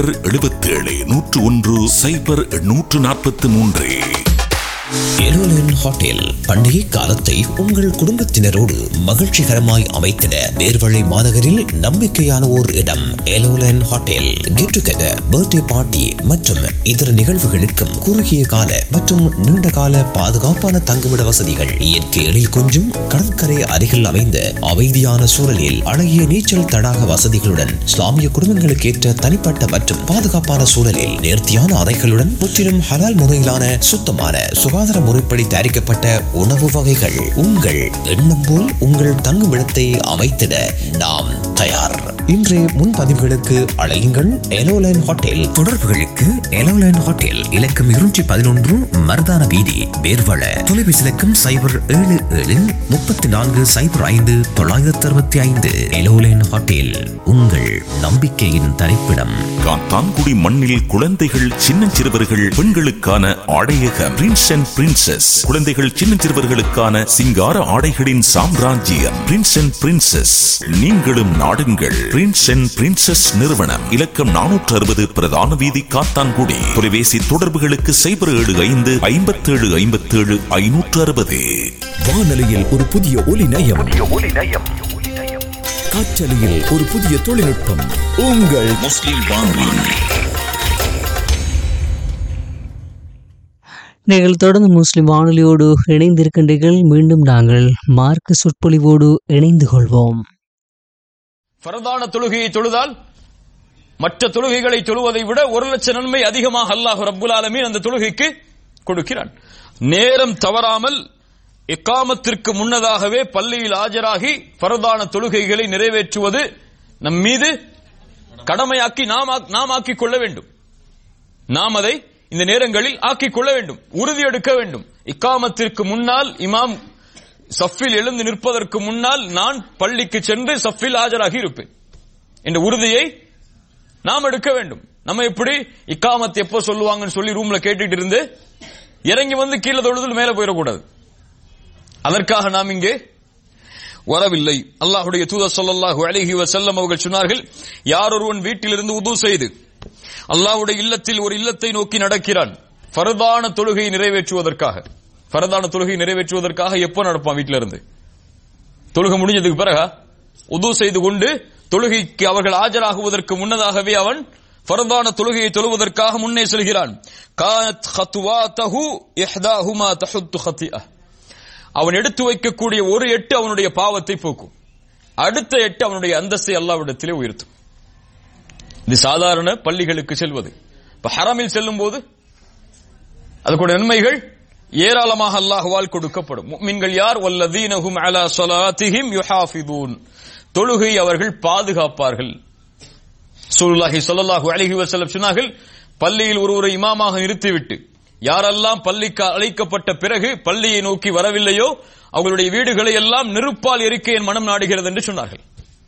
077-101-0843. எலோலன் ஹோட்டல் பண்டிகை காலத்தை உங்கள் குடும்பத்தினரோடு மகிழ்ச்சிகரமாய் அமைத்திட வேர்வழி மாநகரில் நம்பிக்கையான ஓர் இடம் எலோலன் hotel. Get together, birthday party மற்றும் இதர நிகழ்வுகளுக்கும் குறுகிய கால மற்றும் நீண்ட கால பாதுகாப்பான தங்குமிட வசதிகள், இயற்கை எழில் கொஞ்சும் கடற்கரை அருகில் அமைந்த அமைதியான சூழலில் அழகிய நீச்சல் தடாக வசதிகளுடன், இஸ்லாமிய குடும்பங்களுக்கு ஏற்ற தனிப்பட்ட மற்றும் பாதுகாப்பான சூழலில் நேர்த்தியான அறைகளுடன், முற்றிலும் ஹலால் முறையிலான சுத்தமான சுகாதார முறைப்படி தயாரிக்கப்பட்ட உணவு வகைகள். உங்கள் எண்ணம் போல் உங்கள் தங்குமிடத்தை அமைத்திட நாம் தயார். இன்றைய முன்பதிவுகளுக்கு அழையுங்கள் எலோலைன் ஹோட்டல். தொடர்புகளுக்கு எலோலைன் ஹோட்டல் இலக்கம் 211 மர்தான வீதி, வேர்வள. தொலைபேசி இலக்கம் 077-3405-965. எலோலைன் ஹோட்டல், உங்கள் நம்பிக்கையின் தரிப்பிடம். காத்தான்குடி மண்ணில் குழந்தைகள், சின்னஞ்சிறுவர்கள், பெண்களுக்கான ஆடையகம் பிரின்ஸ் அண்ட் பிரின்சஸ். குழந்தைகள், சின்னஞ்சிறுவர்களுக்கான சிங்கார ஆடைகளின் சாம்ராஜ்யம் பிரின்ஸ் அண்ட் பிரின்சஸ். நீங்களும் நாடுங்கள் பிரின்ஸ் அண்ட் பிரின்சஸ் நிறுவனம். இலக்கம் 460 பிரதான வீதி, காத்தான்குடி. தொலைபேசி தொடர்புகளுக்கு 075-57-560. வானொலியில் ஒரு புதிய ஒலி நயம், காற்றலையில் ஒரு புதிய தொழில்நுட்பம். உங்கள் முஸ்லிம் வானொலி. நீங்கள் தொடர்ந்து முஸ்லிம் வானொலியோடு இணைந்திருக்கின்றீர்கள். மீண்டும் நாங்கள் மார்க்க சொற்பொழிவோடு இணைந்து கொள்வோம். ஃபரதான தொழுகையை தொழுதால் மற்ற தொழுகைகளை தொழுவதை விட 1,00,000 நன்மை அதிகமாக அல்லாஹ் ரப்புல் ஆலமீன் அந்த தொழுகைக்கு கொடுக்கிறான். நேரம் தவறாமல் இக்காமத்திற்கு முன்னதாகவே பள்ளியில் ஆஜராகி ஃபரதான தொழுகைகளை நிறைவேற்றுவது நம் மீது கடமையாக்கி நாம் ஆக்கிக் கொள்ள வேண்டும். நாம் அதை இந்த நேரங்களில் ஆக்கிக் கொள்ள வேண்டும், உறுதி எடுக்க வேண்டும். இக்காமத்திற்கு முன்னால் இமாம் சஃபில் எழுந்து நிற்பதற்கு முன்னால் நான் பள்ளிக்கு சென்று சஃபில் ஆஜராகி இருப்பேன் என்ற உறுதியை நாம் எடுக்க வேண்டும். நம்ம எப்படி இக்காமத் எப்போ சொல்லுவாங்கன்னு சொல்லி ரூம்ல கேட்டுட்டு இருந்து இறங்கி வந்து கீழே தொழுது மேல போயிடக்கூடாது. அதற்காக நாம் இங்கே வரவில்லை. அல்லாஹ்வுடைய தூதர் ஸல்லல்லாஹு அலைஹி வஸல்லம் அவர்கள் சொன்னார்கள், யார் ஒருவன் வீட்டிலிருந்து உது செய்து அல்லாஹ்வுடைய இல்லத்தில் ஒரு இல்லத்தை நோக்கி நடக்கிறான், ஃபர்தான தொழுகையை நிறைவேற்றுவதற்காக. ஃபர்தான தொழுகை நிறைவேற்றுவதற்காக எப்போ நடப்பான்? வீட்டில இருந்து தொழுகை முடிஞ்சதுக்கு பிறகு உது செய்து கொண்டு தொழுகைக்கு அவர்கள் ஆஜராகுவதற்கு முன்னதாகவே அவன் ஃபர்தான தொழுகையை தொழுவதற்காக முன்னே செல்கிறான். கானத் ஹத்வாதஹு இஹ்தாஹுமா தஹுத்து ஹத்திஅ. அவன் எடுத்து வைக்கக்கூடிய ஒரு எட்டு அவனுடைய பாவத்தை போக்கும், அடுத்த எட்டு அவனுடைய அந்தஸ்தை அல்லாஹ்விடத்திலே உயர்த்தும். இது சாதாரண பள்ளிகளுக்கு செல்வது. இப்ப ஹரமில் செல்லும் போது அதுக்கு நன்மைகள் ஏராளமாக அல்லாஹ்வால் கொடுக்கப்படும். முஃமின்கள் யார்? வல்லதீனஹும் அலா ஸலாத்திஹிம் யுஹாஃபிதூன். தொழுகை அவர்கள் பாதுகாப்பார்கள். ரசூலுல்லாஹி ஸல்லல்லாஹு அலைஹி வஸல்லம் சொன்னார்கள், பள்ளியில் ஒருவரை இமாமாக நிறுத்திவிட்டு யாரெல்லாம் பள்ளிக்கு அழைக்கப்பட்ட பிறகு பள்ளியை நோக்கி வரவில்லையோ அவர்களுடைய வீடுகளை எல்லாம் நெருப்பால் எரிக்க என் மனம் நாடுகிறது என்று சொன்னார்கள்.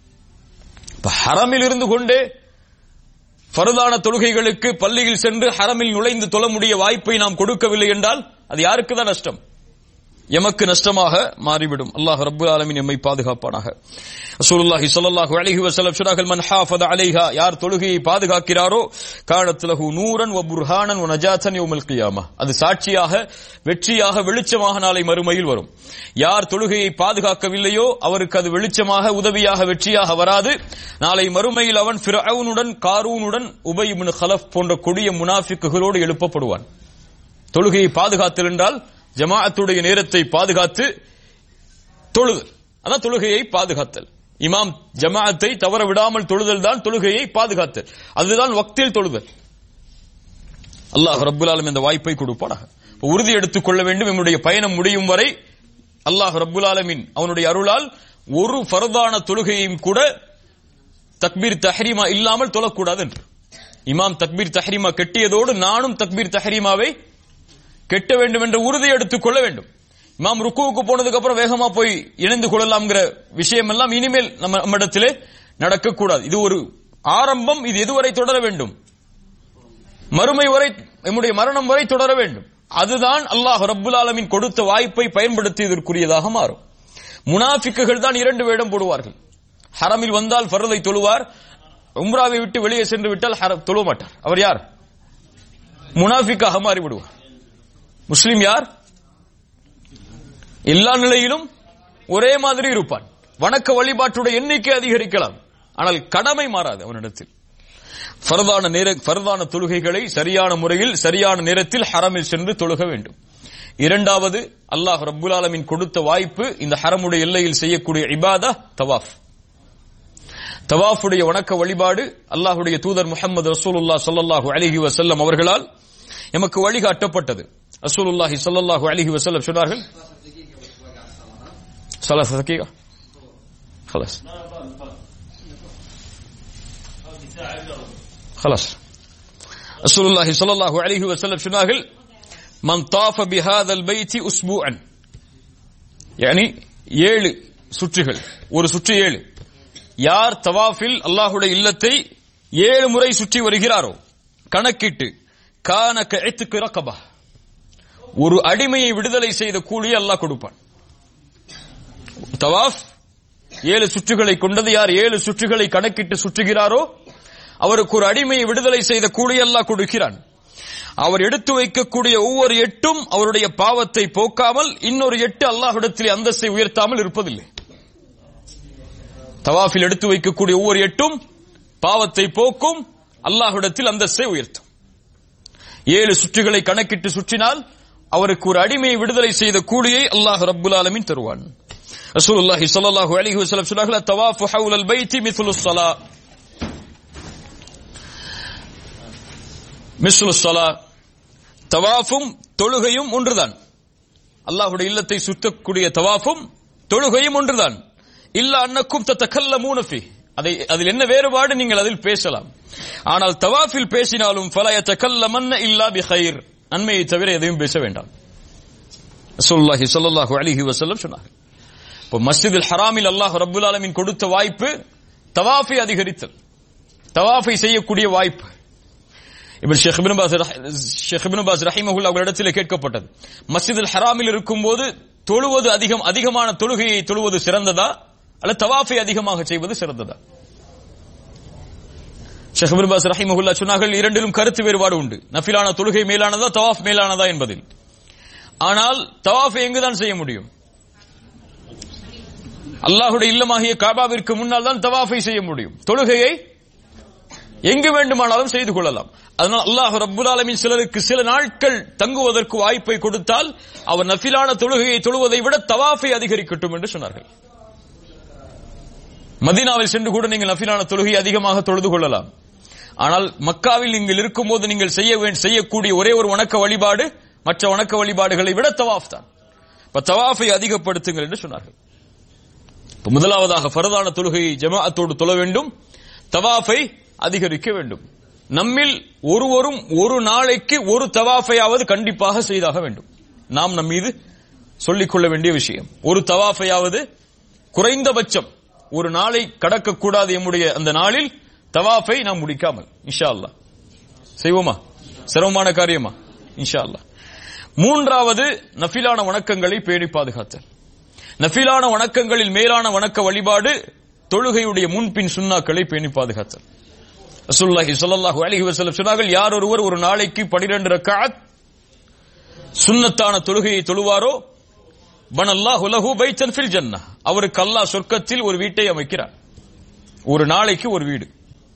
ஹரமில் இருந்து கொண்டே ஃபர்தான தொழுகைகளுக்கு பள்ளியில் சென்று ஹரமில் நுழைந்து தொழ முடிய வாய்ப்பை நாம் கொடுக்கவில்லை என்றால் அது யாருக்கு தான் நஷ்டம்? எமக்கு நஷ்டமாக மாறிவிடும். அல்லாஹ் ரப்பல் ஆலமீன் நம்மை பாதுகாப்பானாக. ரசூலுல்லாஹி ஸல்லல்லாஹு அலைஹி வஸல்லம் சொன்னார்கள், மன் ஹாஃபத அலைஹா, யார் தொழுகையை பாதுகாக்கிறாரோ, கானத் லஹு நூரன் வ புர்ஹானன் வ நஜாத்தன் யௌமல் கியாமah, அது சாட்சியாக, வெற்றியாக, வெளிச்சமாக நாளை மறுமையில் வரும். யார் தொழுகையை பாதுகாக்கவில்லையோ அவருக்கு அது வெளிச்சமாக, உதவியாக, வெற்றியாக வராது. நாளை மறுமையில் அவன் ஃபிர்அவுனுடன், காரூனுடன், உபய் இப்னு கலஃப் போன்ற கொடிய முனாஃபிக்குகளோடு எழுப்பப்படுவான். தொழுகையை பாதுகாத்தல் என்றால் ஜமாஅத்துடைய நேரத்தை பாதுகாத்து தொழுதல், அதான் தொழுகையை பாதுகாத்தல். இமாம் ஜமாஅத்தை தவற விடாமல் தொழுதல் தான் தொழுகையை பாதுகாத்தல், அதுதான் வக்தில் தொழுதல். அல்லாஹ் ரப்புல் ஆலமீன் இந்த வாய்ப்பை கொடுப்பானாக. உறுதி எடுத்துக் கொள்ள வேண்டும், நம்முடைய பயணம் முடியும் வரை அல்லாஹ் ரப்புல் ஆலமீன் அவனுடைய அருளால் ஒரு ஃபர்தான தொழுகையையும் கூட தக்பீர் தஹ்ரீமா இல்லாமல் தொழக்கூடாது என்று. இமாம் தக்பீர் தஹ்ரீமா கெட்டியதோடு நானும் தக்பீர் தஹ்ரீமாவை கெட்ட வேண்டும் என்ற உறுதி எடுத்துக் கொள்ள வேண்டும். இமாம் ருக்குவுக்கு போனதுக்கு அப்புறம் வேகமா போய் இணைந்து கொள்ளலாம்ங்கிற விஷயம் எல்லாம் இனிமேல் நம்மிடத்திலே நடக்கக்கூடாது. இது ஒரு ஆரம்பம். இது எதுவரை தொடர வேண்டும்? மறுமை வரை, நம்முடைய மரணம் வரை தொடர வேண்டும். அதுதான் அல்லாஹ் ரப்புல் ஆலமீன் கொடுத்த வாய்ப்பை பயன்படுத்தியதற்குரியதாக மாறும். முனாஃபிக்குகள் தான் 2 வேடம் போடுவார்கள். ஹரமில் வந்தால் ஃபர்தை தொழுவார், உம்ராவை விட்டு வெளியே சென்று விட்டால் தொழ மாட்டார். அவர் யார்? முனாஃபிக்காக மாறிவிடுவார். முஸ்லிம் யார்? எல்லா நிலையிலும் ஒரே மாதிரி இருப்பான். வணக்க வழிபாட்டுடைய எண்ணிக்கை அதிகரிக்கலாம், ஆனால் கடமை மாறாது அவனிடத்தில். ஃபர்தான தொழுகைகளை சரியான முறையில் சரியான நேரத்தில் ஹரமில் சென்று தொழுக வேண்டும். இரண்டாவது, அல்லாஹ் ரப்புல் ஆலமீன் கொடுத்த வாய்ப்பு இந்த ஹரமுடைய எல்லையில் செய்யக்கூடிய இபாதா தவாஃப். தவாஃபுடைய வணக்க வழிபாடு அல்லாஹ்வுடைய தூதர் முஹம்மது ரசூலுல்லாஹ் ஸல்லல்லாஹு அலைஹி வஸல்லம் அவர்களால் எமக்கு வழிகாட்டப்பட்டது. ரசூலுல்லாஹி ஸல்லல்லாஹு அலைஹி வஸல்லம் சொன்னார்கள், ثلاثة دقيقة خلاص رسول الله صلى الله عليه وسلم சொன்னார்கள், من طاف بهذا البيت اسبوعا, يعني 7 சுற்றுகள், ஒரு சுற்று 7. யார் தவாஃபில் அல்லாஹ்வுடைய இல்லத்தை 7 முறை சுற்றி வருகிறாரோ கணக்கிட்டு, கான கஇத்கு ரகபா, ஒரு அடிமையை விடுதலை செய்த கூலியை அல்லாஹ் கொடுப்பான். தவாஃப் 7 சுற்றுகளை கொண்டது. யார் 7 சுற்றுகளை கணக்கிட்டு சுற்றுகிறாரோ அவருக்கு ஒரு அடிமையை விடுதலை செய்த கூலி அல்லாஹ் கொடுக்கிறான். அவர் எடுத்து வைக்கக்கூடிய ஒவ்வொரு 8ம் அவருடைய பாவத்தை போக்காமல் இன்னொரு 8 அல்லாஹ்விடத்தில் அந்தஸ்தை உயர்த்தாமல் இருப்பதில்லை. தவாஃபில் எடுத்து வைக்கக்கூடிய ஒவ்வொரு 8ம் பாவத்தை போக்கும், அல்லாஹ்விடத்தில் அந்தஸ்தை உயர்த்தும். 7 சுற்றுகளை கணக்கிட்டு சுற்றினால் அவருக்கு ஒரு அடிமையை விடுதலை செய்த கூலியை அல்லாஹ் ரப்புல் ஆலமீன் தருவான். ரசூலுல்லாஹி ஸல்லல்லாஹு அலைஹி வஸல்லம் சொன்னார்கள், தவாஃபு ஹவுலல் பைத்தி மிஸ்லுஸ் ஸலா, மிஸ்லுஸ் ஸலா, தவாஃபும் தொழுகையும் ஒன்றுதான். அல்லாஹ்வுடைய இல்லத்தை சுற்றக்கூடிய தவாஃபும் தொழுகையும் ஒன்றுதான். இல்ல அன்னக்கும் ததகல்லமூன ஃபீ, அதில் என்ன வேறுபாடு? நீங்கள் அதில் பேசலாம், ஆனால் தவாஃபில் பேசினாலும் ஃபலா யதகல்லமன்ன இல்லா பிகைர், நன்மையை தவிர எதையும் பேச வேண்டாம். ரசூலுல்லாஹி ஸல்லல்லாஹு அலைஹி வஸல்லம் சொன்னார்கள். இப்போ மஸ்ஜிதுல் ஹராமில் அல்லாஹ் ரப்புல் ஆலமீன் கொடுத்த வாய்ப்பு தவாஃபை அதிகரித்தல், தவாஃபை செய்யக்கூடிய வாய்ப்பு. இப்னு ஷேக் இப்னு பாஸ் ரஹிமஹுல்லாஹ் அவர்களிடத்தில் கேட்கப்பட்டது, மஸ்ஜிதுல் ஹராமில் இருக்கும்போது தொழுவது அதிகமான தொழுகையை தொழுவது சிறந்ததா அல்ல தவாஃபை அதிகமாக செய்வது சிறந்ததா? ஷேக் இப்னு பாஸ் ரஹிமஹுல்லாஹ் சொன்னார்கள், இரண்டிலும் கருத்து வேறுபாடு உண்டு. நஃபிலான தொழுகை மேலானதா தவாஃப் மேலானதா என்பதில். ஆனால் தவாஃபை எங்குதான் செய்ய முடியும்? அல்லாஹ்வுடைய இல்லமாகிய காபாவிற்கு முன்னால் தான் தவாஃபை செய்ய முடியும். தொழுகையை எங்கு வேண்டுமானாலும் செய்து கொள்ளலாம். அதனால் அல்லாஹ் ரப்புல் ஆலமீன் சிலருக்கு சில நாட்கள் தங்குவதற்கு வாய்ப்பை கொடுத்தால் அவர் நஃபிலான தொழுகையை தொழுவதை விட தவாஃபை அதிகரிக்கட்டும் என்று சொன்னார்கள். மதீனாவில் சென்று கூட நீங்கள் நஃபிலான தொழுகை அதிகமாக தொழுது கொள்ளலாம். ஆனால் மக்காவில் நீங்கள் இருக்கும்போது நீங்கள் செய்யக்கூடிய ஒரே ஒரு வணக்க வழிபாடு மற்ற வணக்க வழிபாடுகளை விட தவாஃப் தான். தவாஃபை அதிகப்படுத்துங்கள் என்று சொன்னார்கள். முதலாவதாக ஃபர்தான தொழுகையை ஜமாஅத்தோடு தொழ வேண்டும், தவாஃபை அதிகரிக்க வேண்டும். நம்மில் ஒருவரும் ஒரு நாளைக்கு ஒரு தவாஃபையாவது கண்டிப்பாக செய்தாக வேண்டும். நாம் நம் மீது சொல்லிக்கொள்ள வேண்டிய விஷயம், ஒரு தவாஃபையாவது குறைந்தபட்சம் ஒரு நாளை கடக்கக்கூடாது. நம்முடைய அந்த நாளில் தவாஃபை நாம் முடிக்காமல் இன்ஷா அல்லாஹ் செய்வோமா? சிரமமான காரியமா? இன்ஷா அல்லாஹ். மூன்றாவது, நஃபிலான வணக்கங்களை பேணி பாதுகாத்தல். நஃபிலான வணக்கங்களில் மேலான வணக்க வழிபாடு தொழுகையுடைய முன்பின் சுன்னாக்களை பேணி பாதுகாத்தல். ரசூலுல்லாஹி ஸல்லல்லாஹு அலைஹி வஸல்லம் சொன்னார்கள், யார் ஒருவர் ஒரு நாளைக்கு 12 ரக்அத் சுன்னத்தான தொழுகையை தொழுவாரோ பனல்லாஹு லஹு பைத்தன் ஃபில் ஜன்னah, அவருக்கு அல்லாஹ் சொர்க்கத்தில் ஒரு வீட்டை அமைக்கிறார். ஒரு நாளைக்கு ஒரு வீடு.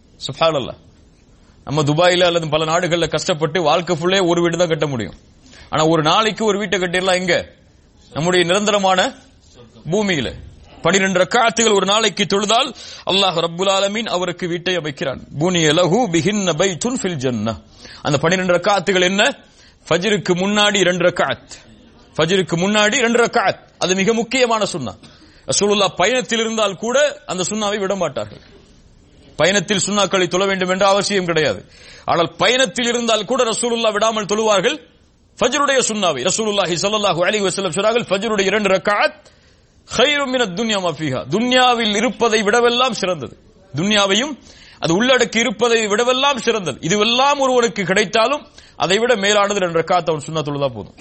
சுப்ஹானல்லாஹ். நம்ம துபாயில அல்லது பல நாடுகள்ல கஷ்டப்பட்டு வாழ்க்கை ஃபுல்லே ஒரு வீடு தான் கட்ட முடியும். ஆனா ஒரு நாளைக்கு ஒரு வீட்டை கட்டிடலாம் எங்க? நம்முடைய நிரந்தரமான பூமியில 12 ரக்காத்துகள் ஒரு நாளைக்கு தொழுதால் அல்லாஹ் ரப்புல் ஆலமீன் அவருக்கு வீட்டை அமைக்கிறான். புனிய லஹு பிஹின்ன பைத்துன் ஃபில் ஜன்னah. அந்த 12 ரக்காத்துகள் என்ன? ஃபஜ்ருக்கு முன்னாடி 2 ரக்காத், ஃபஜ்ருக்கு முன்னாடி 2 ரக்காத். அது மிக முக்கியமான சுன்னா. ரசூலுல்லாஹ் பயணத்தில் இருந்தால் கூட அந்த சுன்னாவை விட மாட்டார்கள். பயணத்தில் சுன்னாக்களை தொழ வேண்டும் என்ற அவசியம் கிடையாது. ஆனால் பயணத்தில் இருந்தால் கூட ரசூலுல்லாஹ் விடாமல் தொழுவார்கள் ஃபஜ்ருடைய சுன்னாவை. ரசூலுல்லாஹி ஸல்லல்லாஹு அலைஹி வஸல்லம் சொன்னார்கள், ஃபஜ்ருடைய 2 ரக்காத் கைரும் மினத் துன்யா மா ஃபீஹா. துன்யாவில் இருப்பதை விடவெல்லாம் சிறந்தது. துன்யாவையும் அது உள்ளடக்கி இருப்பதை விடவெல்லாம் சிறந்தது. இதுவெல்லாம் ஒருவனுக்கு கிடைத்தாலும் அதை விட மேலானது 2 ரக்காத் அவன் சுன்னா தொழுதா போதும்.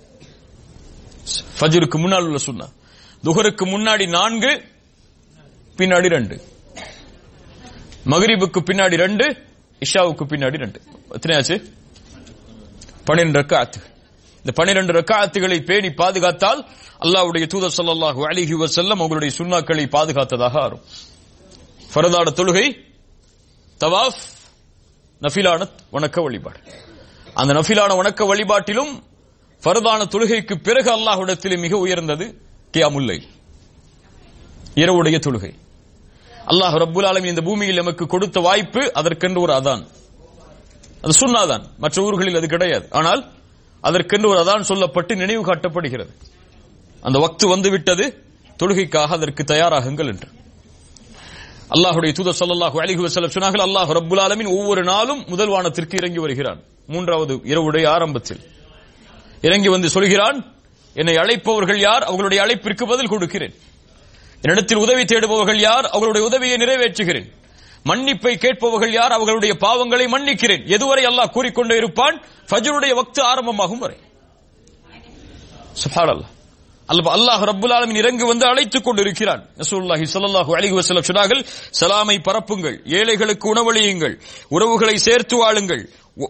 ஃபஜ்ருக்கு முன்னால் உள்ள சுன்னா. துஹருக்கு முன்னாடி 4, பின்னாடி 2. மக்ரிபுக்கு பின்னாடி 2, இஷாவுக்கு பின்னாடி 2. எத்தனையாச்சு? 12 ரக்காத். இந்த 12 ரக்காத்துகளை பேணி பாதுகாத்தால் அல்லாஹ்வுடைய தூதர் ஸல்லல்லாஹு அலைஹி வஸல்லம் அவங்களுடைய சுன்னாக்களை பாதுகாத்ததாக ஆகும். ஃபர்தான தொழுகை, தவாஃப், நஃபிலான வணக்க வழிபாடு. அந்த நஃபிலான வணக்க வழிபாட்டிலும் ஃபர்தான தொழுகைக்கு பிறகு அல்லாஹ்விடத்தில் மிக உயர்ந்தது கியாமுல் லைல், இரவுடைய தொழுகை. அல்லாஹ் ரப்புல் ஆலமீன் இந்த பூமியில் நமக்கு கொடுத்த வாய்ப்பு அதற்கென்று ஒரு அதான். அது சுன்னாதான், மற்ற ஊர்களில் அது கிடையாது. ஆனால் அதற்கென்று ஒரு அதான் சொல்லப்பட்டு நினைவு காட்டப்படுகிறது. அந்த வக்து வந்துவிட்டது, தொழுகைக்காக அதற்கு தயாராகுங்கள் என்று. அல்லாஹ்வுடைய தூதர் ஸல்லல்லாஹு அலைஹி வஸல்லம் சொன்னார்கள், அல்லாஹ் ரப்புல் ஆலமீன் ஒவ்வொரு நாளும் முதல் வானத்திற்கு இறங்கி வருகிறான். 3வது இரவுடைய ஆரம்பத்தில் இறங்கி வந்து சொல்கிறான், என்னை அழைப்பவர்கள் யார்? அவர்களுடைய அழைப்பிற்கு பதில் கொடுக்கிறேன். என்னிடத்தில் உதவி தேடுபவர்கள் யார்? அவர்களுடைய உதவியை நிறைவேற்றுகிறேன். மன்னிப்பை கேட்பவர்கள் யார்? அவர்களுடைய பாவங்களை மன்னிக்கிறேன். எதுவரை அல்லாஹ் கூறிக்கொண்டே இருப்பான்? ஃபஜ்ருடைய வக்து ஆரம்பமாகும் வரை. சுப்ஹானல்லாஹ். அல்லாஹ் ரப்புல் ஆலமீன் இறங்கி வந்து அழைத்துக் கொண்டிருக்கிறான். ரசூலுல்லாஹி ஸல்லல்லாஹு அலைஹி வஸல்லம் சொன்னார்கள், சலாமை பரப்புங்கள், ஏழைகளுக்கு உணவளியுங்கள், உறவுகளை சேர்த்து வாழுங்கள்,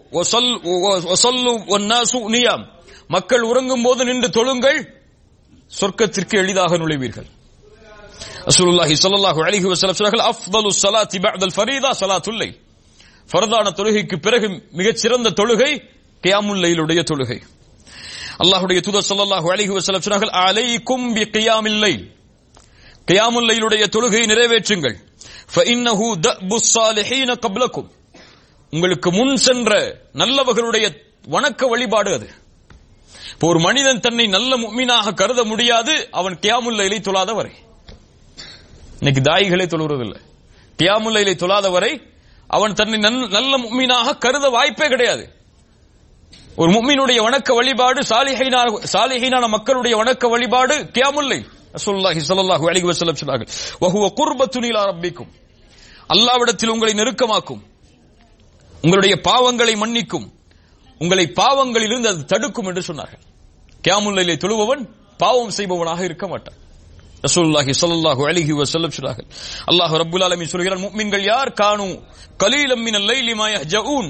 வஸல்லு வன்னாசு நியாம், மக்கள் உறங்கும் போது நின்று தொழுங்கள், சொர்க்கத்திற்கு எளிதாக நுழைவீர்கள். ரசூலுல்லாஹி ஸல்லல்லாஹு அலைஹி வஸல்லம் சொன்னார்கள், அஃதலுஸ் ஸலாத்தி பஅதல் ஃபரீதா ஸலாத்துல் லைல், ஃபர்தான தொழுகைக்கு பிறகு மிகச் சிறந்த தொழுகை கியாமுல் லைலுடைய தொழுகை. அல்லாஹ்வுடைய தூதர் ஸல்லல்லாஹு அலைஹி வஸல்லம் சொன்னார்கள், அலைக்கும் பிகியாமில் லைல், கியாமுல் லைலுடைய தொழுகையை நிறைவேற்றுங்கள். ஃபஇன்னஹு தஅபுஸ் ஸாலிஹீன கப்லக்கும், உங்களுக்கு முன் சென்ற நல்லவர்களுடைய வணக்க வழிபாடு அது. இப்போ ஒரு மனிதன் தன்னை நல்ல முஃமினாக கருத முடியாது அவன் கியாமுல் லைலை தொழாத வரை. இன்னைக்கு தாயிகளே தொழுவதில்லை. கியாமுல் லைலை தொழாத வரை அவன் தன்னை நல்ல முஃமினாக கருத வாய்ப்பே கிடையாது. ஒரு முஃமினுடைய வணக்க வழிபாடு, சாலிஹீனான மக்களுடைய வணக்க வழிபாடு கியாமுல் லைல். ரசூலுல்லாஹி ஸல்லல்லாஹு அலைஹி வஸல்லம் சொன்னார்கள், வஹுவ குர்பத்துன் இலா ரப்பிக்கும், அல்லாஹ்விடத்தில் உங்களை நெருக்கமாக்கும், உங்களுடைய பாவங்களை மன்னிக்கும், உங்களை பாவங்களிலிருந்து அது தடுக்கும் என்று சொன்னார்கள். கியாமுல் லைலை தொழுபவன் பாவம் செய்பவனாக இருக்க மாட்டான். ரசூலுல்லாஹி ஸல்லல்லாஹு அலைஹி வஸல்லம் சொன்னார்கள், அல்லாஹ் ரப்புல் ஆலமீன் சொல்கிறான், முஃமின்கள் யார்? கானு கலீலம் மினல் லைலி மா யஹ்ஜஊன்,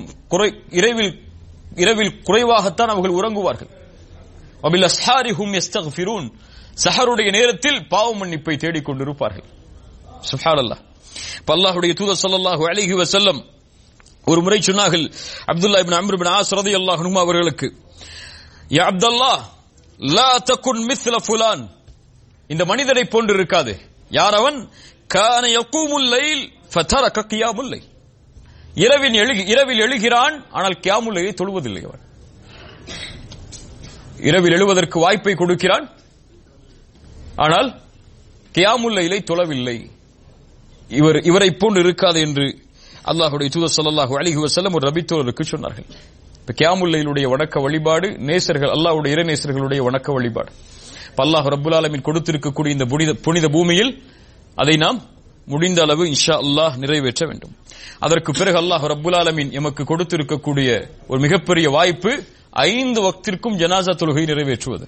இரவில் குறைவாகத்தான் அவர்கள் உறங்குவார்கள். வபில் அஸ்ஹாரிஹும் யஸ்தக்ஃபிரூன், சஹருடைய நேரத்தில் பாவ மன்னிப்பை தேடிக் கொண்டிருப்பார்கள். சுப்ஹானல்லாஹ். அல்லாஹ்வுடைய தூதர் ஸல்லல்லாஹு அலைஹி வஸல்லம் ஒரு முறை சொன்னார்கள், அப்துல்லாஹ் இப்னு அம்ர் இப்னு ஆஸ் ரலியல்லாஹு அன்ஹு அவர்களுக்கு, யா அப்துல்லாஹ் லா தகுன் மிஸ்ல ஃபுலான், இந்த மனிதரை போன்று இருக்காது. யார் அவன்? கான யகூமுல் லைல் ஃபதரக கியாமுல் லைல், இரவில் எழுகிறான் ஆனால் கியாமுல் லைலை தொழுவதில்லை. அவன் இரவில் எழுவதற்கு வாய்ப்பை கொடுக்கிறான் ஆனால் கியாமுல் லைலை தொழவில்லை. இவரை போன்று இருக்காது என்று அல்லாஹ்வுடைய தூதர் ஸல்லல்லாஹு அலைஹி வஸல்லம் ஒரு நபித்தோழருக்கு சொன்னார்கள். இப்ப கியாமுல் லைலுடைய வணக்க வழிபாடு நேசர்கள், அல்லாஹ்வுடைய இறை நேசர்களுடைய வணக்க வழிபாடு. அல்லாஹ் ரப்புல் ஆலமீன் கொடுத்திருக்கக்கூடிய இந்த புனித பூமியில் அதை நாம் முடிந்த அளவு இன்ஷா அல்லாஹ் நிறைவேற்ற வேண்டும். அதற்கு பிறகு அல்லாஹ் ரப்புல் ஆலமீன் எமக்கு கொடுத்திருக்கக்கூடிய ஒரு மிகப்பெரிய வாய்ப்பு 5 வக்திற்கும் ஜனாசா தொழுகை நிறைவேற்றுவது.